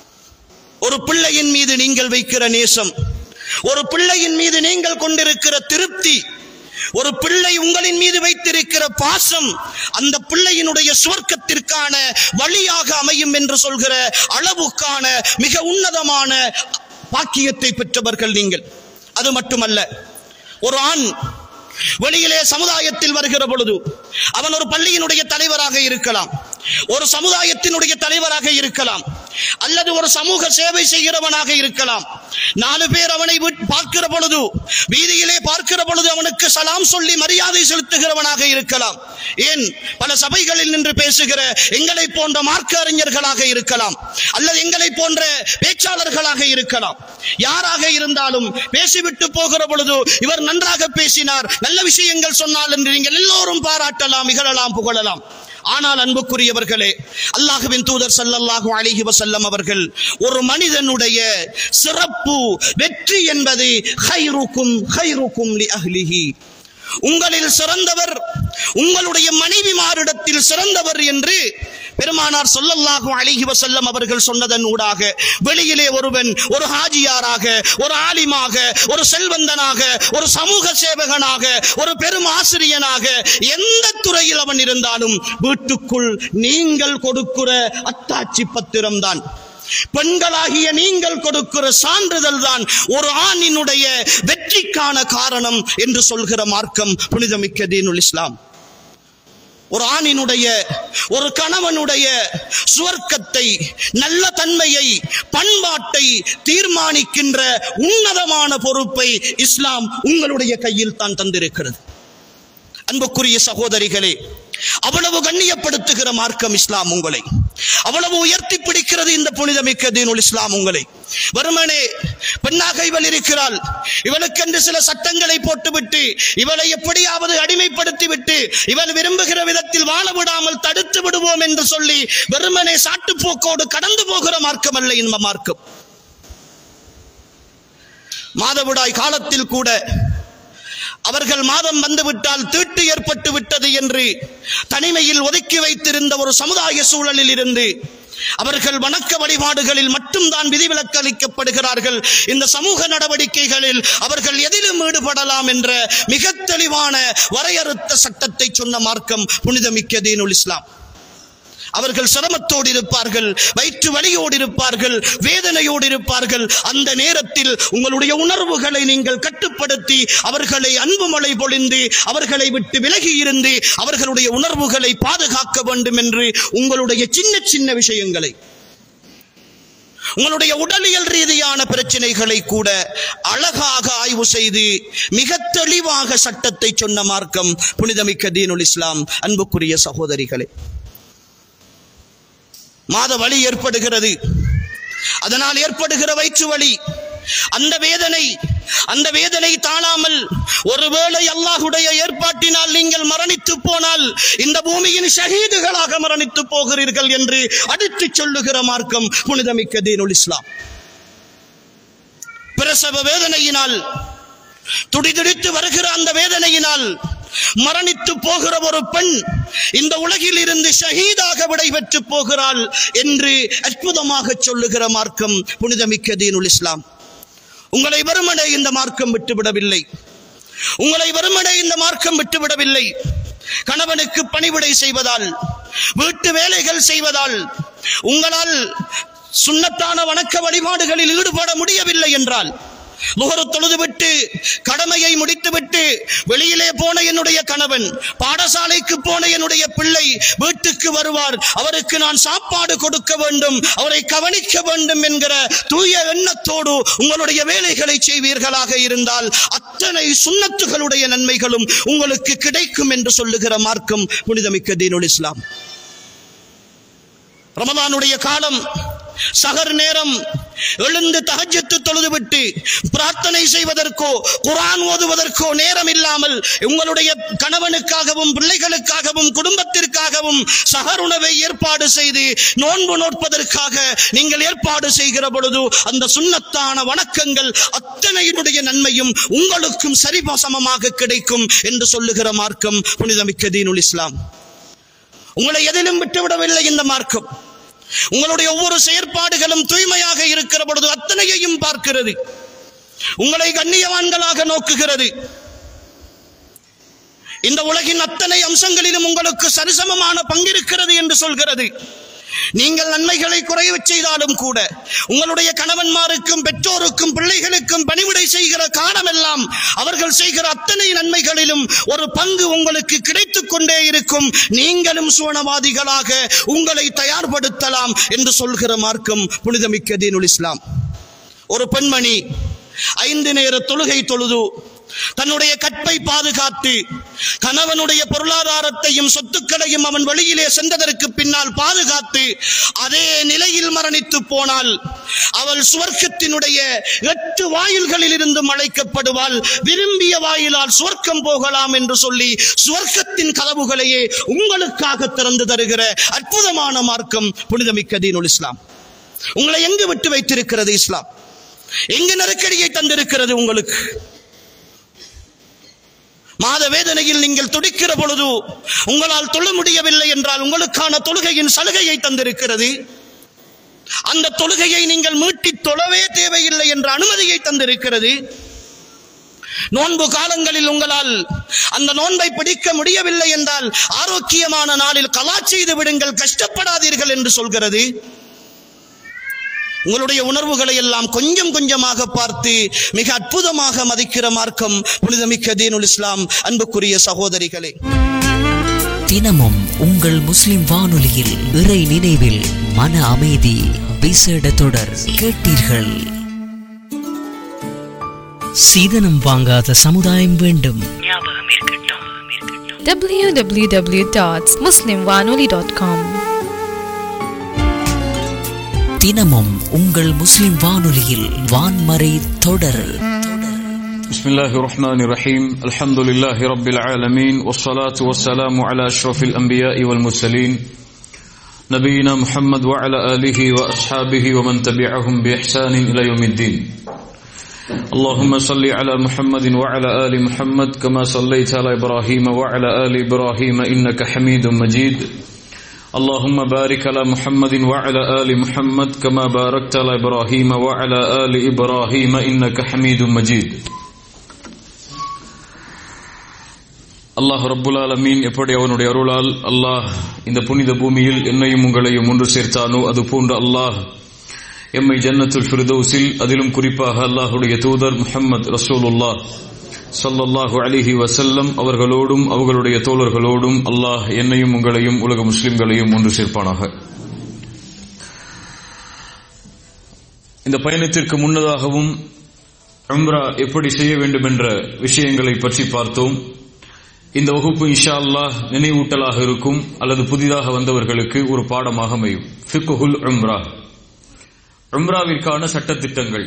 ஒரு பிள்ளையின் மீது நீங்கள் வைக்கிற நேசம், ஒரு பிள்ளையின் மீது நீங்கள் கொண்டிருக்கிற திருப்தி, ஒரு பிள்ளை உங்களின் மீது வைத்திருக்கிற பாசம் அந்த பிள்ளையினுடைய சுவர்க்கத்திற்கான வழியாக அமையும் என்று சொல்கிற அளவுக்கான மிக உன்னதமான பாக்கியத்தை பெற்றவர்கள் நீங்கள். அது மட்டுமல்ல, ஒரு ஆண் வெளியிலே சமுதாயத்தில் வருகிற பொழுது அவன் ஒரு பள்ளியினுடைய தலைவராக இருக்கலாம், ஒரு சமுதாயத்தினுடைய தலைவராக இருக்கலாம், அல்லது ஒரு சமூக சேவை செய்கிறவனாக இருக்கலாம். நாலு பேர் அவனை பார்க்கிற பொழுது, வீதியிலே பார்க்கிற பொழுது அவனுக்கு சலாம் சொல்லி மரியாதை செலுத்துகிறவனாக இருக்கலாம். ஏன், பல சபைகளில் நின்று பேசுகிற எங்களை போன்ற மார்க்க அறிஞர்களாக இருக்கலாம், அல்லது எங்களை போன்ற பேச்சாளர்களாக இருக்கலாம். யாராக இருந்தாலும் பேசிவிட்டு போகிற பொழுது இவர் நன்றாக பேசினார், நல்ல விஷயங்கள் சொன்னால் என்று நீங்கள் எல்லோரும் பாராட்டலாம், இகழலாம், புகழலாம். ஆனால் அன்புக்குரியவர்களே, அல்லாஹ்வின் தூதர் ஸல்லல்லாஹு அலைஹி வஸல்லம் அவர்கள் ஒரு மனிதனுடைய சிறப்பு வெற்றி என்பது கைருக்கும் கைருக்கும் லி அஹ்லிஹி, உங்களில் சிறந்தவர் உங்களுடைய மனைவிமாரிடத்தில் சிறந்தவர் என்று பெருமானார் ஸல்லல்லாஹு அலைஹி வஸல்லம் அவர்கள் சொன்னதன் ஊடாக வெளியிலே ஒருவன் ஒரு ஹாஜியாராக, ஒரு ஆலிமாக, ஒரு செல்வந்தனாக, ஒரு சமூக சேவகனாக, ஒரு பெரும் ஆசிரியனாக, எந்த துறையில் அவன் இருந்தாலும் வீட்டுக்குள் நீங்கள் கொடுக்கிற அத்தாட்சி பத்திரம் தான், பெண்களாகிய நீங்கள் கொடுக்கிற சான்றிதழ் தான் ஒரு ஆணினுடைய வெற்றிக்கான காரணம் என்று சொல்கிற மார்க்கம் புனிதமிக்க தீனுல் இஸ்லாம். ஒரு ஆணினுடைய, ஒரு கணவனுடைய சுவர்க்கத்தை, நல்ல தன்மையை, பண்பாட்டை தீர்மானிக்கின்ற உன்னதமான பொறுப்பை இஸ்லாம் உங்களுடைய கையில் தான் தந்திருக்கிறது. அன்புக்குரிய சகோதரிகளே, அவ்வளவு கண்ணியப்படுத்துகிற மார்க்கம் இஸ்லாம் உங்களை, அவ்வளவு உயர்த்தி பிடிக்கிறது இந்த புனிதமிக்க தீனுல் இஸ்லாம் உங்களை. வருமனே பெண்ணாக இவள் இருக்கிறாள், இவளுக்கென்று சில சட்டங்களை போட்டுவிட்டு இவளை எப்படியாவது அடிமைப்படுத்தி விட்டு இவள் விரும்புகிற விதத்தில் வாழ விடாமல் தடுத்து விடுவோம் என்று சொல்லி வெறுமனே சாட்டுப்போக்கோடு கடந்து போகிற மார்க்கம் அல்ல இந்த மார்க்கம். மாதவிடாய் காலத்தில் கூட அவர்கள் மாதம் வந்துவிட்டால் தீட்டு ஏற்பட்டு விட்டது என்று தனிமையில் ஒதுக்கி வைத்திருந்த ஒரு சமுதாய சூழலில் இருந்து அவர்கள் வணக்க வழிபாடுகளில் மட்டும்தான் விதிவிலக்கு அளிக்கப்படுகிறார்கள். இந்த சமூக நடவடிக்கைகளில் அவர்கள் எதிலும் ஈடுபடலாம் என்ற மிக தெளிவான வரையறுத்த சட்டத்தை சொன்ன மார்க்கம் புனிதமிக்க தீனுல் இஸ்லாம். அவர்கள் சிரமத்தோடு இருப்பார்கள், வயிற்று வலியோடு இருப்பார்கள், வேதனையோடு இருப்பார்கள். அந்த நேரத்தில் உங்களுடைய உணர்வுகளை நீங்கள் கட்டுப்படுத்தி அவர்களை அன்பு மழை பொழிந்து அவர்களை விட்டு விலகி இருந்து அவர்களுடைய உணர்வுகளை பாதுகாக்க வேண்டும் என்று உங்களுடைய சின்ன சின்ன விஷயங்களை, உங்களுடைய உடலியல் ரீதியான பிரச்சனைகளை கூட அழகாக ஆய்வு செய்து மிக தெளிவாக சட்டத்தை சொன்ன மார்க்கம் புனிதமிக்க தீனுல் இஸ்லாம். அன்புக்குரிய சகோதரிகளே, மாத வலி ஏற்படுகிறது, அதனால் ஏற்படுகிற வயிற்று வலி, அந்த வேதனை அந்த வேதனை தாழாமல் ஒருவேளை அல்லாஹ்வுடைய ஏற்பாட்டினால் நீங்கள் மரணித்து போனால் இந்த பூமியின் ஷஹீதுகளாக மரணித்து போகிறீர்கள் என்று அடித்து சொல்லுகிற மார்க்கம் புனிதமிக்க தீனுல் இஸ்லாம். பிரசவ வேதனையினால் துடிதுடித்து வருகிற அந்த வேதனையினால் மரணித்து போகிற ஒரு பெண் இந்த உலகில் இருந்து ஷஹீதாக விடைபெற்று போகிறாள் என்று அற்புதமாக சொல்லுகிற மார்க்கம் புனிதமிக்க தீனுல் இஸ்லாம். உங்களை வெறுமனே இந்த மார்க்கம் விட்டுவிடவில்லை, உங்களை வெறுமனே இந்த மார்க்கம் விட்டுவிடவில்லை. கணவனுக்கு பணிவிடை செய்வதால், வீட்டு வேலைகள் செய்வதால் உங்களால் சுன்னத்தான வணக்க வழிபாடுகளில் ஈடுபட முடியவில்லை என்றால், முகரு தொழுதுவிட்டு கடமையை முடித்துவிட்டு வெளியிலே போன என்னுடைய கணவன், பாடசாலைக்கு போன என்னுடைய பிள்ளை வீட்டுக்கு வருவார், அவருக்கு நான் சாப்பாடு கொடுக்க வேண்டும், அவரை கவனிக்க வேண்டும் என்கிற தூய எண்ணத்தோடு உங்களுடைய வேலைகளை செய்வீர்களாக இருந்தால் அத்தனை சுன்னத்துகளுடைய நன்மைகளும் உங்களுக்கு கிடைக்கும் என்று சொல்லுகிற மார்க்கம் புனிதமிக்க தீனுல் இஸ்லாம். ரமலானுடைய காலம், சஹர் நேரம், எழுந்து தஹஜ்ஜத் தொழுதுவிட்டு பிரார்த்தனை செய்வதற்கோ குர்ஆன் ஓதுவதற்கோ நேரம் இல்லாமல் உங்களுடைய கணவனுக்காகவும் பிள்ளைகளுக்காகவும் குடும்பத்திற்காகவும் சஹர் உணவை ஏற்பாடு செய்து நோன்பு நோற்பதற்காக நீங்கள் ஏற்பாடு செய்கிற பொழுது அந்த சுன்னத்தான வணக்கங்கள் அத்தனையினுடைய நன்மையும் உங்களுக்கும் சரிசமமாக கிடைக்கும் என்று சொல்லுகிற மார்க்கம் புனிதமிக்க தீனுல் இஸ்லாம். உங்களை எதிலும் விட்டுவிடவில்லை இந்த மார்க்கம். உங்களுடைய ஒவ்வொரு செயற்பாடுகளும் தூய்மையாக இருக்கிற பொழுது அத்தனையையும் பார்க்கிறது, உங்களை கண்ணியவான்களாக நோக்குகிறது. இந்த உலகின் அத்தனை அம்சங்களிலும் உங்களுக்கு சரிசமமான பங்கிருக்கிறது என்று சொல்கிறது. நீங்கள் நன்மைகளை குறைவு செய்தாலும் கூட உங்களுடைய கணவன்மாருக்கும் பெற்றோருக்கும் பிள்ளைகளுக்கும் பணிவிடை செய்கிற காலமெல்லாம் அவர்கள் செய்கிற அத்தனை நன்மைகளிலும் ஒரு பங்கு உங்களுக்கு கிடைத்துக் கொண்டே இருக்கும். நீங்களும் சுவனவாதிகளாக உங்களை தயார்படுத்தலாம் என்று சொல்கிற மார்க்கம் புனிதமிக்க தீனுல் இஸ்லாம். ஒரு பெண்மணி ஐந்து நேர தொழுகை தொழுது தன்னுடைய கற்பை பாதுகாத்து கணவனுடைய பொருளாதாரத்தையும் சொத்துக்களையும் அவன் வெளியிலே சென்றதற்கு பின்னால் பாதுகாத்து அதே நிலையில் மரணித்து போனால் அவள் சுவர்க்கத்தினுடைய எட்டு வாயில்களில் இருந்து அழைக்கப்படுவாள். விரும்பிய வாயிலால் சுவர்க்கம் போகலாம் என்று சொல்லி சுவர்க்கத்தின் கதவுகளையே உங்களுக்காக திறந்து தருகிற அற்புதமான மார்க்கம் புனிதமிக்க தீனுல் இஸ்லாம். உங்களை எங்கு விட்டு வைத்திருக்கிறது இஸ்லாம்? எங்கு நெருக்கடியை தந்திருக்கிறது உங்களுக்கு? மாத வேதனையில் நீங்கள் துடிக்கிற பொழுது உங்களால் தொழ முடியவில்லை என்றால் உங்களுக்கான தொழுகையின் சலுகையை தந்திருக்கிறது. அந்த தொழுகையை நீங்கள் மீட்டி தொழவே தேவையில்லை என்ற அனுமதியை தந்திருக்கிறது. நோன்பு காலங்களில் உங்களால் அந்த நோன்பை பிடிக்க முடியவில்லை என்றால் ஆரோக்கியமான நாளில் கலா செய்து விடுங்கள், கஷ்டப்படாதீர்கள் என்று சொல்கிறது. உங்களுடைய உணர்வுகளை எல்லாம் கொஞ்சம் கொஞ்சமாக பார்த்து மிக அற்புதமாக மதிக்கிற மார்க்கம் புனிதமிக்க தீனுல் இஸ்லாம். அன்புக்குரிய சகோதரிகளே, தினமும் உங்கள் முஸ்லிம் வானொலியில் இறை நினைவில் மன அமைதி விசேட தொடர் கேட்டீர்கள். சீதனம் வாங்காத சமுதாயம் வேண்டும். w w w dot muslim wanoli dot com. தினமும் உங்கள் முஸ்லிம் வானொலியில் வான்மறை தொடர். بسم الله الرحمن الرحيم الحمد لله رب العالمين والصلاة والسلام على أشرف الأنبياء والمرسلين نبينا محمد وعلى آله وأصحابه ومن تبعهم بإحسان إلى يوم الدين. اللهم صل على محمد وعلى آل محمد كما صليت على إبراهيم وعلى آل إبراهيم إنك حميد مجيد. اللهم بارك على محمد وعلى آل محمد كما باركت على إبراهيم وعلى آل إبراهيم إنك حميد مجيد. அல்லாஹ் ரப்புல் ஆலமீன் எப்படி அவனுடைய அருளால் அல்லாஹ் இந்த புனித பூமியில் என்னையும் உங்களையும் ஒன்று சேர்த்தானோ அதுபோன்று அல்லாஹ் எம்மை ஜன்னத்துல் ஃபிர்தௌஸில் அதிலும் குறிப்பாக அல்லாஹ்வுடைய தூதர் முஹம்மது ரசூலுல்லாஹ் ஸல்லல்லாஹு அலைஹி வஸல்லம் அவர்களோடும் அவர்களுடைய தோழர்களோடும் அல்லாஹ் என்னையும் உங்களையும் உலக முஸ்லிம்களையும் ஒன்று சேர்ப்பானாக. இந்த பயணத்திற்கு முன்னதாகவும் உம்ரா எப்படி செய்ய வேண்டும் என்ற விஷயங்களை பற்றி பார்த்தோம். இந்த வகுப்பு இன்ஷா அல்லாஹ் நினைவூட்டலாக இருக்கும் அல்லது புதிதாக வந்தவர்களுக்கு ஒரு பாடமாக அமையும். ஃபிக்ஹுல் உம்ரா, உம்ராவிற்கான சட்டத்திட்டங்கள்.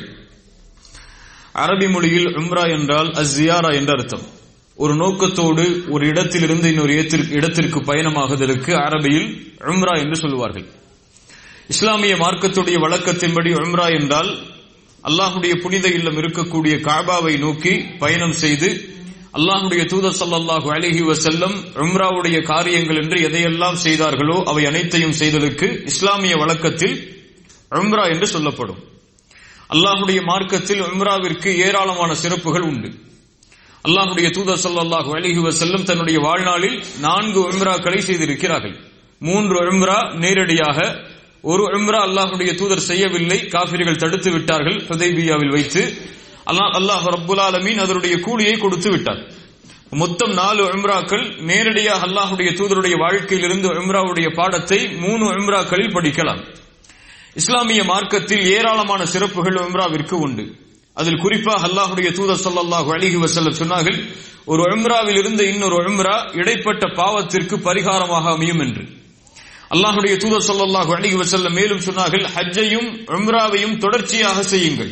அரபி மொழியில் உம்ரா என்றால் அஸ்ஸியாரா என்ற அர்த்தம். ஒரு நோக்கத்தோடு ஒரு இடத்திலிருந்து இன்னொரு இடத்திற்கு பயணமாகுதலுக்கு அரபியில் உம்ரா என்று சொல்லுவார்கள். இஸ்லாமிய மார்க்கத்துடைய வழக்கத்தின்படி உம்ரா என்றால் அல்லாஹ்வுடைய புனித இல்லம் இருக்கக்கூடிய காபாவை நோக்கி பயணம் செய்து அல்லாஹ்வுடைய தூதர் ஸல்லல்லாஹு அலைஹி வஸல்லம் உம்ராவுடைய காரியங்கள் என்று எதையெல்லாம் செய்தார்களோ அவை அனைத்தையும் செய்தலுக்கு இஸ்லாமிய வழக்கத்தில் உம்ரா என்று சொல்லப்படும். அல்லாஹ்வுடைய மார்க்கத்தில் உம்ராவிற்கு ஏராளமான சிறப்புகள் உண்டு. அல்லாஹ்வுடைய தூதர் ஸல்லல்லாஹு அலைஹி வஸல்லம் தன்னுடைய வாழ்நாளில் நான்கு உம்ராக்களை செய்திருக்கிறார்கள். மூன்று உம்ரா நேரடியாக, ஒரு உம்ரா அல்லாஹ்வுடைய தூதர் செய்யவில்லை, காஃபிர்கள் தடுத்து விட்டார்கள் ஹுதைபியாவில் வைத்து. அல்லாஹ் அல்லாஹ் ரப்புல் ஆலமீன் அதனுடைய கூலியை கொடுத்து விட்டார். மொத்தம் நாலு உம்ராக்கள் நேரடியாக அல்லாஹ்வுடைய தூதருடைய வாழ்க்கையிலிருந்து உம்ராவுடைய பாடத்தை மூணு உம்ராக்களில் படிக்கலாம். இஸ்லாமிய மார்க்கத்தில் ஏராளமான சிறப்புகள் உம்ராவிற்கு உண்டு. அதில் குறிப்பாக அல்லாஹ்வுடைய தூதர் ஸல்லல்லாஹு அலைஹி வஸல்லம் சொன்னார்கள், ஒரு உம்ராவில் இருந்து இன்னொரு உம்ரா இடைப்பட்ட பாவத்திற்கு பரிகாரமாக அமையும் என்று. அல்லாஹ்வுடைய தூதர் ஸல்லல்லாஹு அலைஹி வஸல்லம் மேலும் சொன்னார்கள், ஹஜ்ஜையும் உம்ராவையும் தொடர்ச்சியாக செய்யுங்கள்.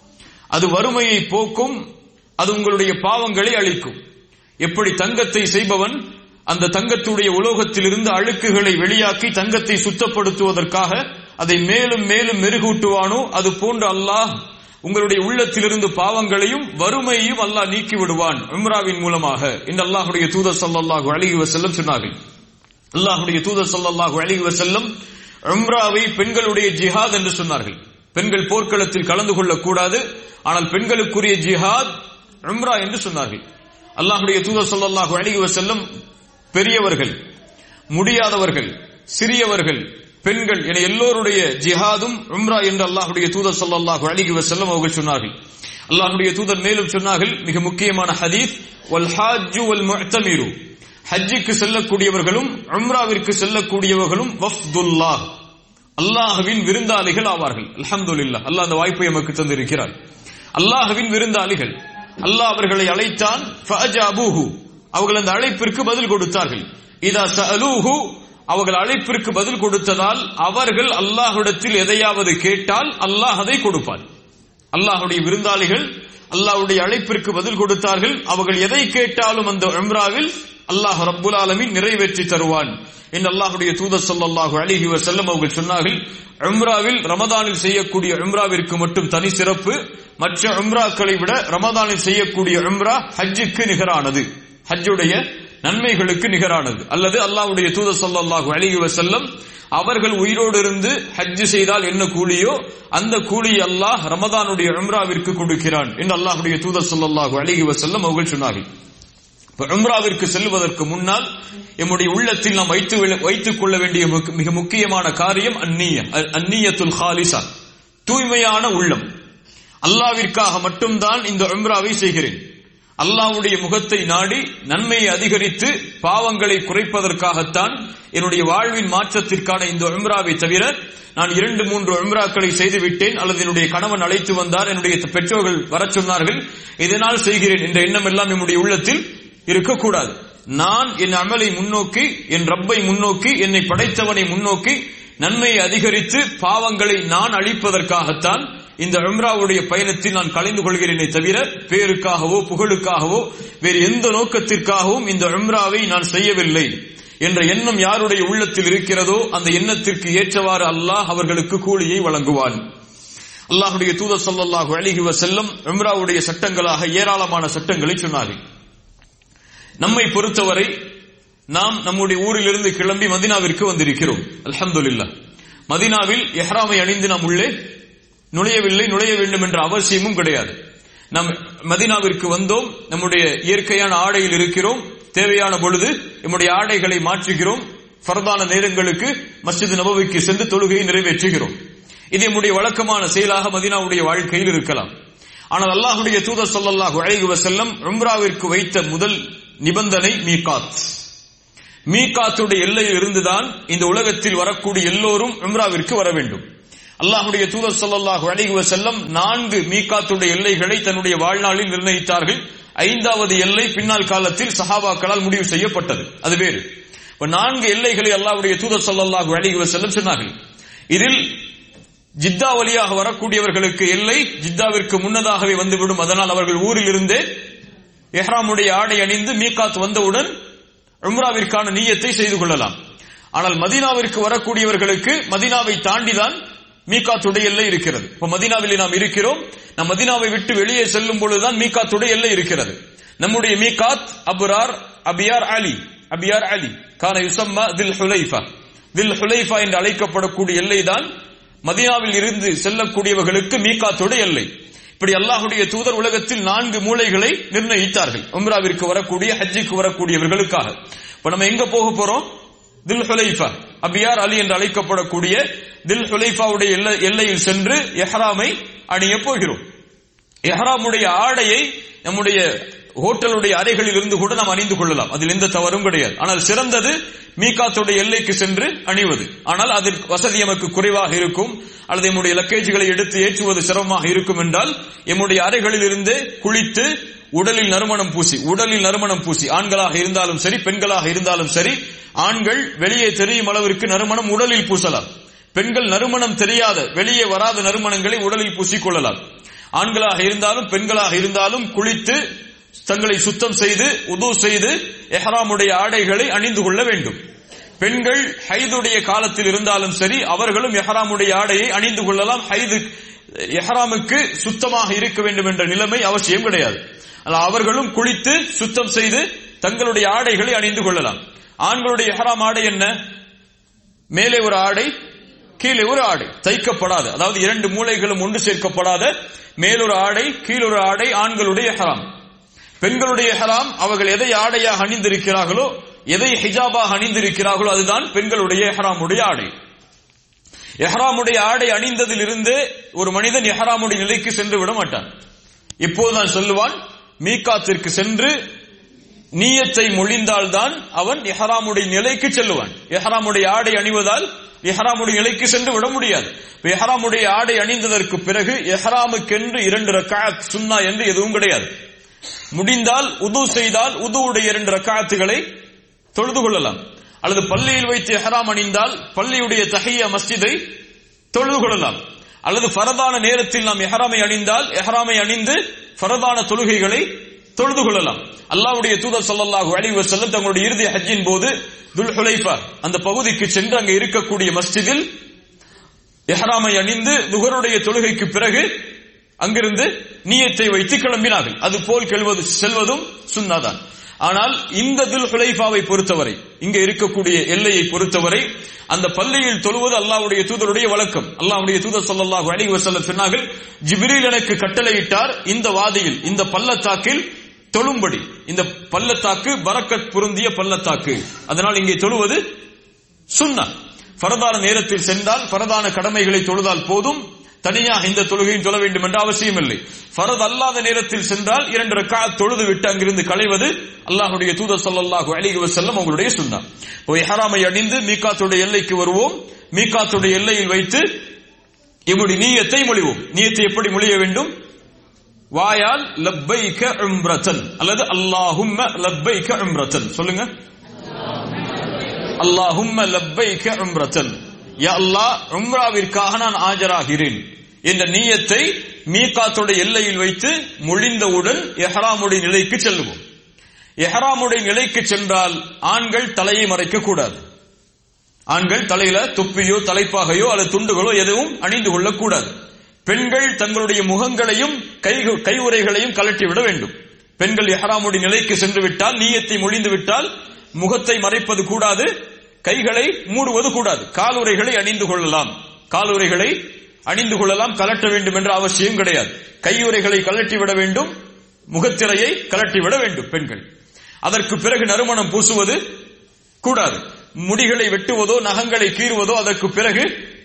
அது வறுமையை போக்கும், அது உங்களுடைய பாவங்களை அழிக்கும். எப்படி தங்கத்தை செய்பவன் அந்த தங்கத்துடைய உலோகத்திலிருந்து அழுக்குகளை வெளியாக்கி தங்கத்தை சுத்தப்படுத்துவதற்காக அதை மேலும் மேலும் மெருகூட்டுவானோ அது போன்று அல்லாஹ் உங்களுடைய உள்ளத்திலிருந்து பாவங்களையும் வறுமையையும் அல்லாஹ் நீக்கி விடுவான் உம்ராவின் மூலமாக என்று அல்லாஹ்வுடைய தூதர் ஸல்லல்லாஹு அலைஹி வஸல்லம் சொன்னார்கள். அல்லாஹ்வுடைய தூதர் ஸல்லல்லாஹு அலைஹி வஸல்லம் உம்ராவை பெண்களுடைய ஜிஹாத் என்று சொன்னார்கள். பெண்கள் போர்க்களத்தில் கலந்து கொள்ளக்கூடாது, ஆனால் பெண்களுக்குரிய ஜிஹாத் உம்ரா என்று சொன்னார்கள். அல்லாஹ்வுடைய தூதர் ஸல்லல்லாஹு அலைஹி வஸல்லம் பெரியவர்கள், முடியாதவர்கள், சிறியவர்கள், பெண்கள் என எல்லோருடைய ஜிஹாதும் உம்ரா என்று அல்லாஹ்வுடைய தூதர் ஸல்லல்லாஹு அலைஹி வஸல்லம் அவர்கள் சொன்னார்கள். அல்லாஹ்வுடைய தூதர் மேலும் சொன்னார்கள், மிக முக்கியமான ஹதீஸ், வல் ஹாஜ்ஜு வல் முஅ்தமிரு, ஹஜ்ஜுக்கு செல்லக்கூடியவர்களும் உம்ராவிற்கு செல்லக்கூடியவர்களும் வஃப்துல்லாஹ், அல்லாஹ்வின் விருந்தாளிகள் ஆவார்கள். அல்ஹம்துலில்லாஹ், அல்லாஹ் அந்த வாய்ப்பை நமக்கு தந்திருக்கிறார். அல்லாஹ்வின் விருந்தாளிகள். அல்லாஹ் அவர்களை அழைத்தான், ஃபஅஜாபூஹு, அவர்கள் அந்த அழைப்பிற்கு பதில் கொடுத்தார்கள். இதா சஅலூஹு, அவர்கள் அழைப்பிற்கு பதில் கொடுத்ததால் அவர்கள் அல்லாஹ்விடத்தில் எதையாவது கேட்டால் அல்லாஹ் அதை கொடுப்பார். அல்லாஹ்வுடைய விருந்தாளிகள் அல்லாஹ்வுடைய அழைப்பிற்கு பதில் கொடுத்தார்கள். அவர்கள் எதை கேட்டாலும் அந்த உம்ராவில் அல்லாஹ் ரப்புல் ஆலமீன் நிறைவேற்றி தருவான் என்று அல்லாஹ்வுடைய தூதர் ஸல்லல்லாஹு அலைஹி வஸல்லம் அவர்கள் சொன்னார்கள். உம்ராவில் ரமதானில் செய்யக்கூடிய உம்ராவிற்கு மட்டும் தனி சிறப்பு. மற்ற உம்ராக்களை விட ரமதானில் செய்யக்கூடிய உம்ரா ஹஜ்ஜுக்கு நிகரானது, ஹஜ்ஜுடைய நன்மைகளுக்கு நிகரானது. அல்லது அல்லாஹ்வுடைய தூதர் ஸல்லல்லாஹு அலைஹி வஸல்லம் அவர்கள் உயிரோடு இருந்து ஹஜ் செய்தால் என்ன கூலியோ அந்த கூலி அல்லாஹ் ரமதானுடைய உம்ராவிற்கு கொடுக்கிறான் என்று அல்லாஹ்வுடைய தூதர் ஸல்லல்லாஹு அலைஹி வஸல்லம் அவர்கள் சொன்னார்கள். உம்ராவிற்கு செல்வதற்கு முன்னால் நம்முடைய உள்ளத்தில் நாம் வைத்து வைத்துக் கொள்ள வேண்டிய மிக முக்கியமான காரியம் அந்நிய அந்நியத்துல் ஹாலிசா, தூய்மையான உள்ளம். அல்லாஹ்விற்காக மட்டும்தான் இந்த உம்ராவை செய்கிறேன், அல்லாஹ்வுடைய முகத்தை நாடி நன்மையை அதிகரித்து பாவங்களை குறைப்பதற்காகத்தான் என்னுடைய வாழ்வின் மாற்றத்திற்கான இந்த உம்ராவை தவிர நான் இரண்டு மூன்று உம்ராக்களை செய்துவிட்டேன், அல்லது என்னுடைய கணவன் அழைத்து வந்தார், என்னுடைய பெற்றோர்கள் வர சொன்னார்கள், இதனால் செய்கிறேன் என்ற எண்ணம் எல்லாம் என்னுடைய உள்ளத்தில் இருக்கக்கூடாது. நான் என் அமலை முன்னோக்கி, என் ரப்பை முன்னோக்கி, என்னை படைத்தவனை முன்னோக்கி நன்மையை அதிகரித்து பாவங்களை நான் அழிப்பதற்காகத்தான் இந்த உம்ராவுடைய பயணத்தில் நான் கலந்து கொள்கிறேனே தவிர பேருக்காகவோ புகழுக்காகவோ வேறு எந்த நோக்கத்திற்காகவும் இந்த உம்ராவை நான் செய்யவில்லை என்ற எண்ணம் யாருடைய உள்ளத்தில் இருக்கிறதோ அந்த எண்ணத்திற்கு ஏற்றவாறு அல்லாஹ் அவர்களுக்கு கூலியை வழங்குவான். அல்லாஹ்வுடைய தூதர் ஸல்லல்லாஹு அலைஹி வஸல்லம் உம்ராவுடைய சட்டங்களாக ஏராளமான சட்டங்களை சொன்னார்கள். நம்மை பொறுத்தவரை நாம் நம்முடைய ஊரிலிருந்து கிளம்பி மதீனாவிற்கு வந்திருக்கிறோம். அல்ஹம்துலில்லாஹ். மதீனாவில் இஹ்ராமை அணிந்து நாம் உள்ளே நுழையவில்லை, நுழைய வேண்டும் என்ற அவசியமும் கிடையாது. நாம் மதீனாவிற்கு வந்தோம், நம்முடைய இயற்கையான ஆடையில் இருக்கிறோம், தேவையான பொழுது நம்முடைய ஆடைகளை மாற்றுகிறோம், ஃபர்தான நேரங்களுக்கு மஸ்ஜித் நபவிக்கு சென்று தொழுகையை நிறைவேற்றுகிறோம். இது நம்முடைய வழக்கமான செயலாக மதீனாவுடைய வாழ்க்கையில் இருக்கலாம். ஆனால் அல்லாஹ்வுடைய தூதர் ஸல்லல்லாஹு அலைஹி வஸல்லம் உம்ராவிற்கு வைத்த முதல் நிபந்தனை மீகாத். மீகாத்துடைய எல்லையில் இருந்துதான் இந்த உலகத்தில் வரக்கூடிய எல்லோரும் உம்ராவிற்கு வர வேண்டும். அல்லாஹ்வுடைய தூதர் ஸல்லல்லாஹு அலைஹி வஸல்லம் நான்கு மீகாத்துடைய எல்லைகளை தன்னுடைய வாழ்நாளில் நிர்ணயித்தார்கள். ஐந்தாவது எல்லை பின்னால் காலத்தில் சஹாபாக்களால் முடிவு செய்யப்பட்டது, அது வேறு. நான்கு எல்லைகளை அல்லாஹ்வுடைய தூதர் ஸல்லல்லாஹு அலைஹி வஸல்லம் சொன்னார்கள். இதில் ஜித்தா வழியாக வரக்கூடியவர்களுக்கு எல்லை ஜித்தாவிற்கு முன்னதாகவே வந்துவிடும். அதனால் அவர்கள் ஊரில் இருந்தே இஹ்ராமுடைய ஆடை அணிந்து மீகாத் வந்தவுடன் உம்ராவிற்கான நியத்தை செய்து கொள்ளலாம். ஆனால் மதீனாவிற்கு வரக்கூடியவர்களுக்கு மதீனாவை தாண்டிதான் மீகாத்துடைய எல்லை இருக்கிறது. இப்ப மதீனாவில் நாம் இருக்கிறோம், நம் மதீனாவை விட்டு வெளியே செல்லும் பொழுதுதான் மீகாத்துடைய எல்லை இருக்கிறது. நம்முடைய மீகாத் அபுரார் அபியார் அலி அபியார் அலி கான யுஸம்மா தில் ஹுலைஃபா தில் ஹுலைஃபா என்று அழைக்கப்படக்கூடிய எல்லை தான் மதீனாவில் இருந்து செல்லக்கூடியவர்களுக்கு மீகாத்துடைய எல்லை. இப்படி அல்லாஹ்வுடைய தூதர் உலகத்தில் நான்கு மூலைகளை நிர்ணயித்தார்கள் உம்ராவிற்கு வரக்கூடிய ஹஜ்ஜுக்கு வரக்கூடியவர்களுக்காக. இப்ப நம்ம எங்க போக போறோம்? தில் ஹுலைஃபா அபியார் அலி என்று அழைக்கப்படக்கூடிய தில் ஹுலைஃபாவுடைய எல்லையில் சென்று இஹ்ராமை அணிய போகிறோம். இஹ்ராமுடைய ஆடையை நம்முடைய ஹோட்டலுடைய அறைகளில் இருந்து கூட நாம் அணிந்து கொள்ளலாம், அதில் எந்த தவறும் கிடையாது. ஆனால் சிறந்தது மீகாத்துடைய எல்லைக்கு சென்று அணிவது. ஆனால் அதில் வசதி நமக்கு குறைவாக இருக்கும் அல்லது நம்முடைய லக்கேஜ்களை எடுத்து ஏற்றுவது சிரமமாக இருக்கும் என்றால் நம்முடைய அறைகளில் இருந்து குளித்து உடலில் நறுமணம் பூசி உடலில் நறுமணம் பூசி ஆண்களாக இருந்தாலும் சரி பெண்களாக இருந்தாலும் சரி, ஆண்கள் வெளியே தெரியும் அளவிற்கு நறுமணம் உடலில் பூசலாம், பெண்கள் நறுமணம் தெரியாத வெளியே வராத நறுமணங்களை உடலில் பூசிக்கொள்ளலாம். ஆண்களாக இருந்தாலும் பெண்களாக இருந்தாலும் குளித்து தங்களை சுத்தம் செய்து உது செய்து இஹ்ராமுடைய ஆடைகளை அணிந்து கொள்ள வேண்டும். பெண்கள் ஹைதுடைய காலத்தில் இருந்தாலும் சரி அவர்களும் இஹ்ராமுடைய ஆடையை அணிந்து கொள்ளலாம். ஹைது இஹ்ராமுக்கு சுத்தமாக இருக்க வேண்டும் என்ற நிலைமை அவசியம் கிடையாது. அவர்களும் குளித்து சுத்தம் செய்து தங்களுடைய ஆடைகளை அணிந்து கொள்ளலாம். ஆண்களுடைய இஹ்ராம் ஆடை என்ன? மேலே ஒரு ஆடை, கீழே ஒரு ஆடை, தைக்கப்படாத, அதாவது இரண்டு மூலைகளும் ஒன்று சேர்க்கப்படாத மேலொரு ஆடை கீழொரு ஆடை ஆண்களுடைய இஹ்ராம். பெண்களுடைய இஹ்ராம் அவர்கள் எதை ஆடையாக அணிந்திருக்கிறார்களோ, எதை ஹிஜாபாக அணிந்திருக்கிறார்களோ அதுதான் பெண்களுடைய இஹ்ராமுடைய ஆடை. இஹ்ராமுடைய ஆடை அணிந்ததில் இருந்து ஒரு மனிதன் இஹ்ராமுடைய நிலைக்கு சென்று விட மாட்டான். இப்போதுதான் சொல்லுவான், மீகாத்திற்கு சென்று நியத்தை மொழிந்தால்தான் அவன் இஹ்ராமுடைய நிலைக்கு செல்லுவான். இஹ்ராமுடைய ஆடை அணிவதால் இஹ்ராமுடைய நிலைக்கு சென்று விட முடியாது. இஹ்ராமுடைய ஆடை அணிந்ததற்கு பிறகு இஹ்ராமுக்கென்று இரண்டு ரக்அத் சுன்னா என்று எதுவும் கிடையாது. முடிந்தால் உது செய்தால் உதுவுடைய இரண்டு ரக்அத்துகளை தொழுது கொள்ளலாம். அல்லது பள்ளியில் வைத்து இஹ்ராம் அணிந்தால் பள்ளியுடைய தஹிய்யா மஸ்ஜிதை தொழுது கொள்ளலாம். அல்லது ஃபரதான நேரத்தில் நாம் இஹ்ராமை அணிந்தால் இஹ்ராமை அணிந்து ஃபரதான தொழுகைகளை தொழுது கொள்ளலாம். அல்லாஹ்வுடைய தூதர் ஸல்லல்லாஹு அலைஹி வஸல்லம் தங்களுடைய இறுதி ஹஜ்ஜின் போது துல் ஹுலைஃபா அந்த பகுதிக்கு சென்று அங்கே இருக்கக்கூடிய மஸ்ஜிதில் இஹ்ராமை அணிந்து துஹருடைய தொழுகைக்கு பிறகு அங்கிருந்து நியத்தை வைத்து கிளம்பினார்கள். அது போல் கெல்வது செல்வதும் சுன்னாதான். ஆனால் இந்த துல் ஹுலைஃபாவை பொறுத்தவரை, இங்க இருக்கக்கூடிய எல்லையை பொறுத்தவரை அந்த பள்ளியில் தொழுவது அல்லாஹ்வுடைய தூதருடைய வழக்கம். அல்லாஹ்வுடைய தூதர் ஸல்லல்லாஹு அலைஹி வஸல்லம் சொன்னார்கள், ஜிப்ரீல் எனக்கு கட்டளையிட்டார் இந்த வாதியில் இந்த பள்ளத்தாக்கில் தொழும்படி. இந்த பள்ளத்தாக்கு பரக்கத் பொருந்திய பள்ளத்தாக்கு, அதனால் இங்கே தொழுவது சுன்னா. ஃபரதான நேரத்தில் சென்றால் ஃபரதான கடமைகளை தொழுதால் போதும், தனியாக இந்த தொழுகையும் தொழ வேண்டும் என்ற அவசியம் இல்லை. ஃபரத் அல்லாத நேரத்தில் சென்றால் இரண்டு ரக்அத் தொழுது விட்டு அங்கிருந்து களைவது அல்லாஹ்வுடைய தூதர் ஸல்லல்லாஹு அலைஹி வஸல்லம் அவங்களுடைய சுன்னா. இஹ்ராமை அணிந்து மீகாத்துடைய எல்லைக்கு வருவோம். மீகாத்துடைய எல்லையில் வைத்து நம்முடைய நியத்தை மொழிவோம். நியத்தை எப்படி மொழிய வேண்டும்? வாயால் லப்பைக உம்ரத்தன் அல்லது அல்லாஹும்ம லப்பைக உம்ரத்தன் சொல்லுங்க. அல்லாஹும்ம லப்பைக உம்ரத்தன், யா அல்லாஹ் உம்ராவிற்காக நான் ஆஜராகிறேன் என்ற நியத்தை மீகாத்துடைய எல்லையில் வைத்து மொழிந்தவுடன் இஹ்ராமுடைய நிலைக்கு செல்லுவோம். இஹ்ராமுடைய நிலைக்கு சென்றால் ஆண்கள் தலையை மறைக்க கூடாது. ஆண்கள் தலையில தொப்பியோ தலைப்பாகையோ அல்லது துண்டுகளோ எதுவும் அணிந்து கொள்ளக்கூடாது. பெண்கள் தங்களுடைய முகங்களையும் கை கையுறைகளையும் கலட்டி விட வேண்டும். பெண்கள் இஹ்ராமுடைய நிலைக்கு சென்று விட்டால், நியத்தை மொழிந்து விட்டால் முகத்தை மறைப்பது கூடாது, கைகளை மூடுவது கூடாது. காலுறைகளை அணிந்து கொள்ளலாம், காலுறைகளை அணிந்து கொள்ளலாம், கலட்ட வேண்டும் என்ற அவசியம் கிடையாது. கையுறைகளை கலட்டிவிட வேண்டும், முகத்திரையை கலட்டிவிட வேண்டும் பெண்கள். அதற்கு பிறகு நறுமணம் பூசுவது கூடாது. முடிகளை வெட்டுவதோ நகங்களை கீறுவதோ அதற்கு பிறகு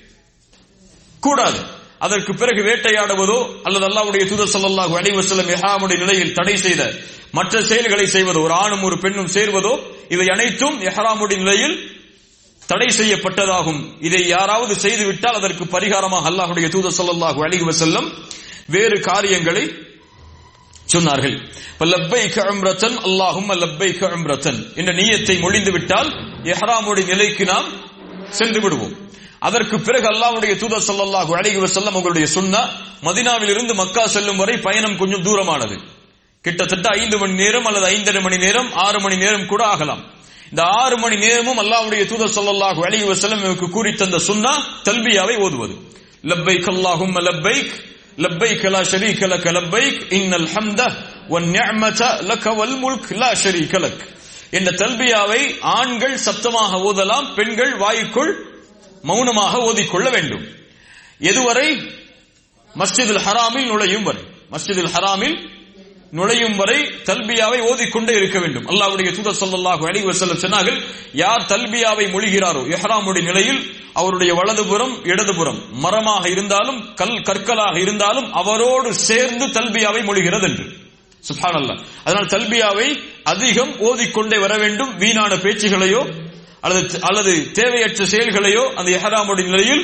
கூடாது. அதற்கு பிறகு வேட்டையாடுவதோ அல்லது அல்லாஹ்வுடைய தூதர் ஸல்லல்லாஹு அலைஹி வஸல்லம் இஹ்ராமுடைய நிலையில் தடை செய்த மற்ற செயல்களை செய்வதோ, ஒரு ஆணும் ஒரு பெண்ணும் சேர்வதோ, இவை அனைத்தும் இஹ்ராமுடைய நிலையில் தடை செய்யப்பட்டதாகும். இதை யாராவது செய்துவிட்டால் அதற்கு பரிகாரமாக அல்லாஹ்வுடைய தூதர் ஸல்லல்லாஹு அலைஹி வஸல்லம் வேறு காரியங்களை சொன்னார்கள். லப்பைக உம்ரத்தன் அல்லாஹும்ம லப்பைக உம்ரத்தன் என்ற நியத்தை மொழிந்து விட்டால் இஹ்ராமுடைய நிலைக்கு நாம் சென்று விடுவோம். அதற்கு பிறகு அல்லாஹ்வுடைய தூதர் ஸல்லல்லாஹு அலைஹி வஸல்லம் அவர்களுடைய சுன்னா, மதீனாவில் இருந்து மக்கா செல்லும் வரை பயணம் கொஞ்சம் தூரமானது, கிட்டத்தட்ட ஐந்து மணி நேரம் அல்லது ஐந்தரை மணி நேரம், ஆறு மணி நேரம் கூட ஆகலாம். இந்த ஆறு மணி நேரமும் அல்லாஹ்வுடைய தூதர் ஸல்லல்லாஹு அலைஹி வஸல்லம் நமக்கு கூறி தந்த சுன்னா தல்பியாவை ஓதுவது. லப்பைக் அல்லாஹும்ம லப்பைக் லப்பைக் லா ஷரீக லக லப்பைக் இன்னல் ஹம்த வன் நிஅமத லக வல் முல்க் லா ஷரீக லக் என்ற தல்பியாவை ஆண்கள் சத்தமாக ஓதலாம், பெண்கள் வாய்க்குள் மௌனமாக ஓதிக்கொள்ள வேண்டும். எதுவரை? மஸ்ஜிதுல் ஹராமில் நுழையும் வரை. மஸ்ஜிதுல் ஹராமில் நுழையும் வரை தல்பியாவை ஓதிக்கொண்டே இருக்க வேண்டும். அல்லாஹ்வுடைய தூதர் ஸல்லல்லாஹு அலைஹி வஸல்லம் சொன்னார்கள், யார் தல்பியாவை மொழிகிறாரோ இஹ்ராமுடைய நிலையில் அவருடைய வலதுபுறம் இடதுபுறம் மரமாக இருந்தாலும் கல் கற்களாக இருந்தாலும் அவரோடு சேர்ந்து தல்பியாவை மொழிகிறது என்று. சுப்ஹானல்லாஹ். அதனால் தல்பியாவை அதிகம் ஓதிக்கொண்டே வர வேண்டும். வீணான பேச்சுகளையோ அல்லது அல்லது தேவையற்ற செயல்களையோ அந்த இஹ்ராமுடைய நிலையில்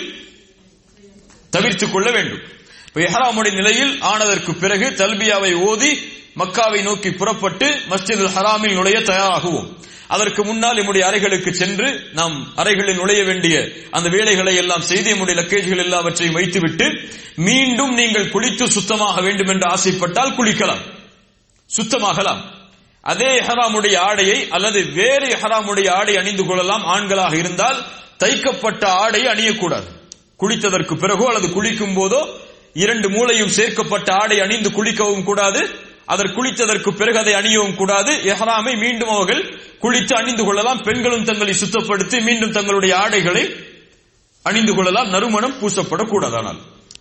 தவிர்த்துக் கொள்ள வேண்டும். இஹ்ராமுடைய நிலையில் ஆனதற்கு பிறகு தல்பியாவை ஓதி மக்காவை நோக்கி புறப்பட்டு மஸ்ஜிதுல் ஹராமில் நுழைய தயாராகுவோம். அதற்கு முன்னால் நம்முடைய அறைகளுக்கு சென்று நாம் அறைகளில் நுழைய வேண்டிய அந்த வேலைகளை எல்லாம் செய்து நம்முடைய லக்கேஜ்கள் எல்லாவற்றையும் வைத்துவிட்டு மீண்டும் நீங்கள் குளித்து சுத்தமாக வேண்டும் என்று ஆசைப்பட்டால் குளிக்கலாம், சுத்தமாகலாம். அதே இஹ்ராமுடைய ஆடையை அல்லது வேறு இஹ்ராமுடைய ஆடை அணிந்து கொள்ளலாம். ஆண்களாக இருந்தால் தைக்கப்பட்ட ஆடை அணியக்கூடாது. குளித்ததற்கு பிறகோ அல்லது குளிக்கும் போதோ இரண்டு மூலையும் சேர்க்கப்பட்ட ஆடை அணிந்து குளிக்கவும் கூடாது. அதற்கு குளித்ததற்கு பிறகு அதை அணியவும் கூடாது. இஹ்ராமை மீண்டும் அவர்கள் குளித்து அணிந்து கொள்ளலாம். பெண்களும் தங்களை சுத்தப்படுத்தி மீண்டும் தங்களுடைய ஆடைகளை அணிந்து கொள்ளலாம். நறுமணம் பூசப்படக்கூடாது. ஆனால்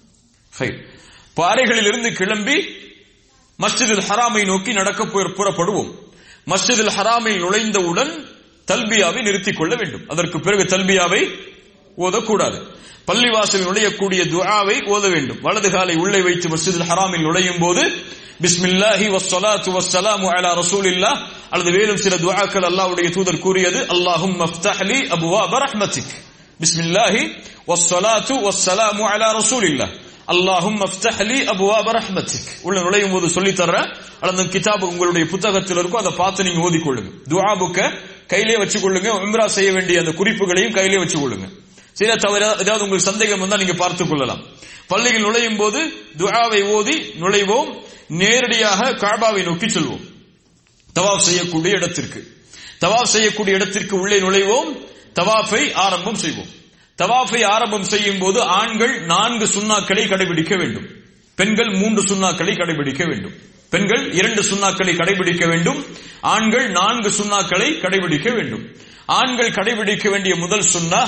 அறைகளில் இருந்து கிளம்பி மஸ்ஜிதுல் ஹராமை நோக்கி நடக்க புறப்படுவோம். மஸ்ஜிதுல் ஹராமில் நுழைந்தவுடன் தல்பியாவை நிறுத்திக் கொள்ள வேண்டும். அதற்கு பிறகு தல்பியாவை ஓதக்கூடாது. பள்ளிவாசல் நுழையக்கூடிய துஆவை ஓத வேண்டும். வலது காலை உள்ளே வைத்து மஸ்ஜிதுல் ஹராமில் நுழையும் போது பிஸ்மில்லாஹி வஸ்ஸலாத்து வஸ்ஸலாமு அலா ரசூலில்லாஹ் அல்லது வேலும் சில துஆக்கள் அல்லாஹ்வுடைய தூதர் கூறியது, அல்லாஹும்ம ஃப்தஹ் லி அப்வாப ரஹ்மத்திக், பிஸ்மில்லாஹி வஸ்ஸலாத்து வஸ்ஸலாமு அலா ரசூலில்லாஹ் அல்லாஹும்ம ஃப்தஹ் லி அப்வாப ரஹ்மத்திக். உள்ள நுழையும் போது சொல்லி தர்ற அல்லது கிதாப் உங்களுடைய புத்தகத்தில் இருக்கும், அதை பார்த்து நீங்க ஓதிக்கொள்ளுங்க. துஆ புக்க கையிலே வச்சுக்கொள்ளுங்க. உம்ரா செய்ய வேண்டிய அந்த குறிப்புகளையும் கையிலே வச்சுக்கொள்ளுங்க. சில தவிர ஏதாவது உங்களுக்கு சந்தேகம் வந்தால் நீங்க பார்த்துக் கொள்ளலாம். பள்ளியில் நுழையும் போது துஆவை ஓதி நுழைவோம். நேரடியாக கஅபாவை நோக்கி செல்வோம். தவாஃப் செய்யக்கூடிய இடத்திற்கு தவாஃப் செய்யக்கூடிய இடத்திற்கு உள்ளே நுழைவோம். தவாஃபை ஆரம்பம் செய்வோம். தவாஃபை ஆரம்பம் செய்யும் போது ஆண்கள் நான்கு சுன்னாக்களை கடைபிடிக்க வேண்டும், பெண்கள் மூன்று சுன்னாக்களை கடைபிடிக்க வேண்டும். பெண்கள் இரண்டு சுன்னாக்களை கடைபிடிக்க வேண்டும், ஆண்கள் நான்கு சுன்னாக்களை கடைபிடிக்க வேண்டும். ஆண்கள் கடைபிடிக்க வேண்டிய முதல் சுன்னா,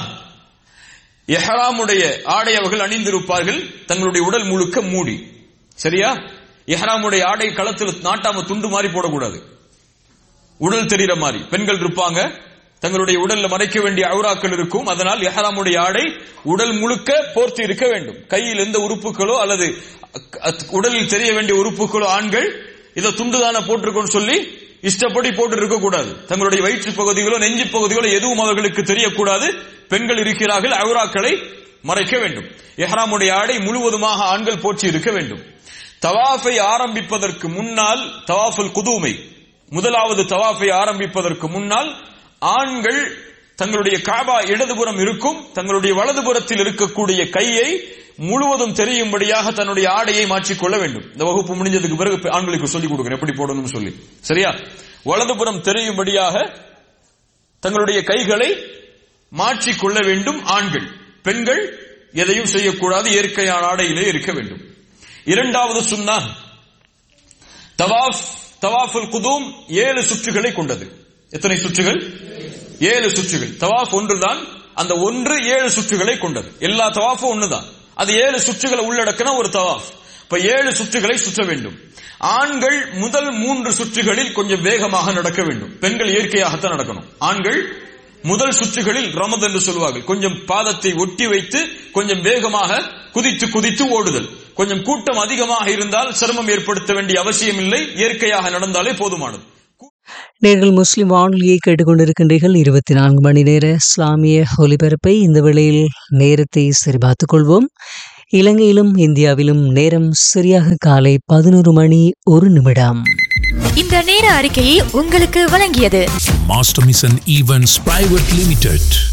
இஹ்ராமுடைய ஆடை அவர்கள் அணிந்திருப்பார்கள் தங்களுடைய உடல் முழுக்க மூடி. சரியா? இஹ்ராமுடைய ஆடை களத்தில் நாட்டாம துண்டு மாதிரி போடக்கூடாது, உடல் தெரிகிற மாதிரி. பெண்கள் இருப்பாங்க, தங்களுடைய உடல்ல மறைக்க வேண்டிய அவுராக்கள் இருக்கும். அதனால் இஹ்ராமுடைய ஆடை உடல் முழுக்க போர்த்தி இருக்க வேண்டும். கையில் எந்த உறுப்புகளோ அல்லது உடலில் தெரிய வேண்டிய உறுப்புகளோ ஆண்கள் இதை துண்டுதான போட்டிருக்கோன்னு சொல்லி இஷ்டப்படி போட்டு இருக்க கூடாது. தங்களுடைய வயிற்று பகுதிகளோ நெஞ்சு பகுதிகளோ எதுவும் அவர்களுக்கு தெரியக்கூடாது. பெண்கள் இருக்கிறார்கள், அவுராக்களை மறைக்க வேண்டும். இஹ்ராமுடைய ஆடை முழுவதுமாக ஆண்கள் போற்றி இருக்க வேண்டும். தவாஃபை ஆரம்பிப்பதற்கு முன்னால், தவாஃபுல் குதூமை முதலாவது தவாஃபை ஆரம்பிப்பதற்கு முன்னால் ஆண்கள் தங்களுடைய காபா இடதுபுறம் இருக்கும், தங்களுடைய வலதுபுறத்தில் இருக்கக்கூடிய கையை முழுவதும் தெரியும்படியாக தன்னுடைய ஆடையை மாற்றிக்கொள்ள வேண்டும். இந்த வகுப்பு முடிஞ்சதுக்கு பிறகு ஆண்களுக்கு சொல்லிக் கொடுக்கிறேன் எப்படி போடணும் சொல்லி. சரியா? வலதுபுறம் தெரியும்படியாக தங்களுடைய கைகளை மாற்றிக்கொள்ள வேண்டும் ஆண்கள். பெண்கள் எதையும் செய்யக்கூடாது, இயற்கையான ஆடையிலே இருக்க வேண்டும். இரண்டாவது சுன்னா, தவாஃப் தவாஃபுல் குதூம் ஏழு சுற்றுகளை கொண்டது. எத்தனை சுற்றுகள்? ஏழு சுற்றுகள். தவாஃப் ஒன்றுதான். அந்த ஒன்று ஏழு சுற்றுகளை கொண்டது. எல்லா தவாஃபும் ஒண்ணுதான். அது ஏழு சுற்றுகளை உள்ளடக்கின ஒரு தவாஃப். இப்ப ஏழு சுற்றுகளை சுற்ற வேண்டும். ஆண்கள் முதல் மூன்று சுற்றுகளில் கொஞ்சம் வேகமாக நடக்க வேண்டும். பெண்கள் இயற்கையாகத்தான் நடக்கணும். ஆண்கள் முதல் சுற்றுகளில் ரமத் என்று சொல்வார்கள், கொஞ்சம் பாதத்தை ஒட்டி வைத்து கொஞ்சம் வேகமாக குதித்து குதித்து ஓடுதல். கொஞ்சம் கூட்டம் அதிகமாக இருந்தால் சிரமம் ஏற்படுத்த வேண்டிய அவசியம் இல்லை, இயற்கையாக நடந்தாலே போதுமானது. நீங்கள் முஸ்லிம் வானொலியை கேட்டுக்கொண்டிருக்கின்றீர்கள். இருபத்தி நான்கு மணி நேர இஸ்லாமிய ஒலிபரப்பை இந்த வேளையில் நேரத்தை சரிபார்த்துக் கொள்வோம். இலங்கையிலும் இந்தியாவிலும் நேரம் சரியாக காலை பதினோரு மணி ஒரு நிமிடம். இந்த நேர அறிக்கையை உங்களுக்கு வழங்கியது Master Mission Events Private Limited.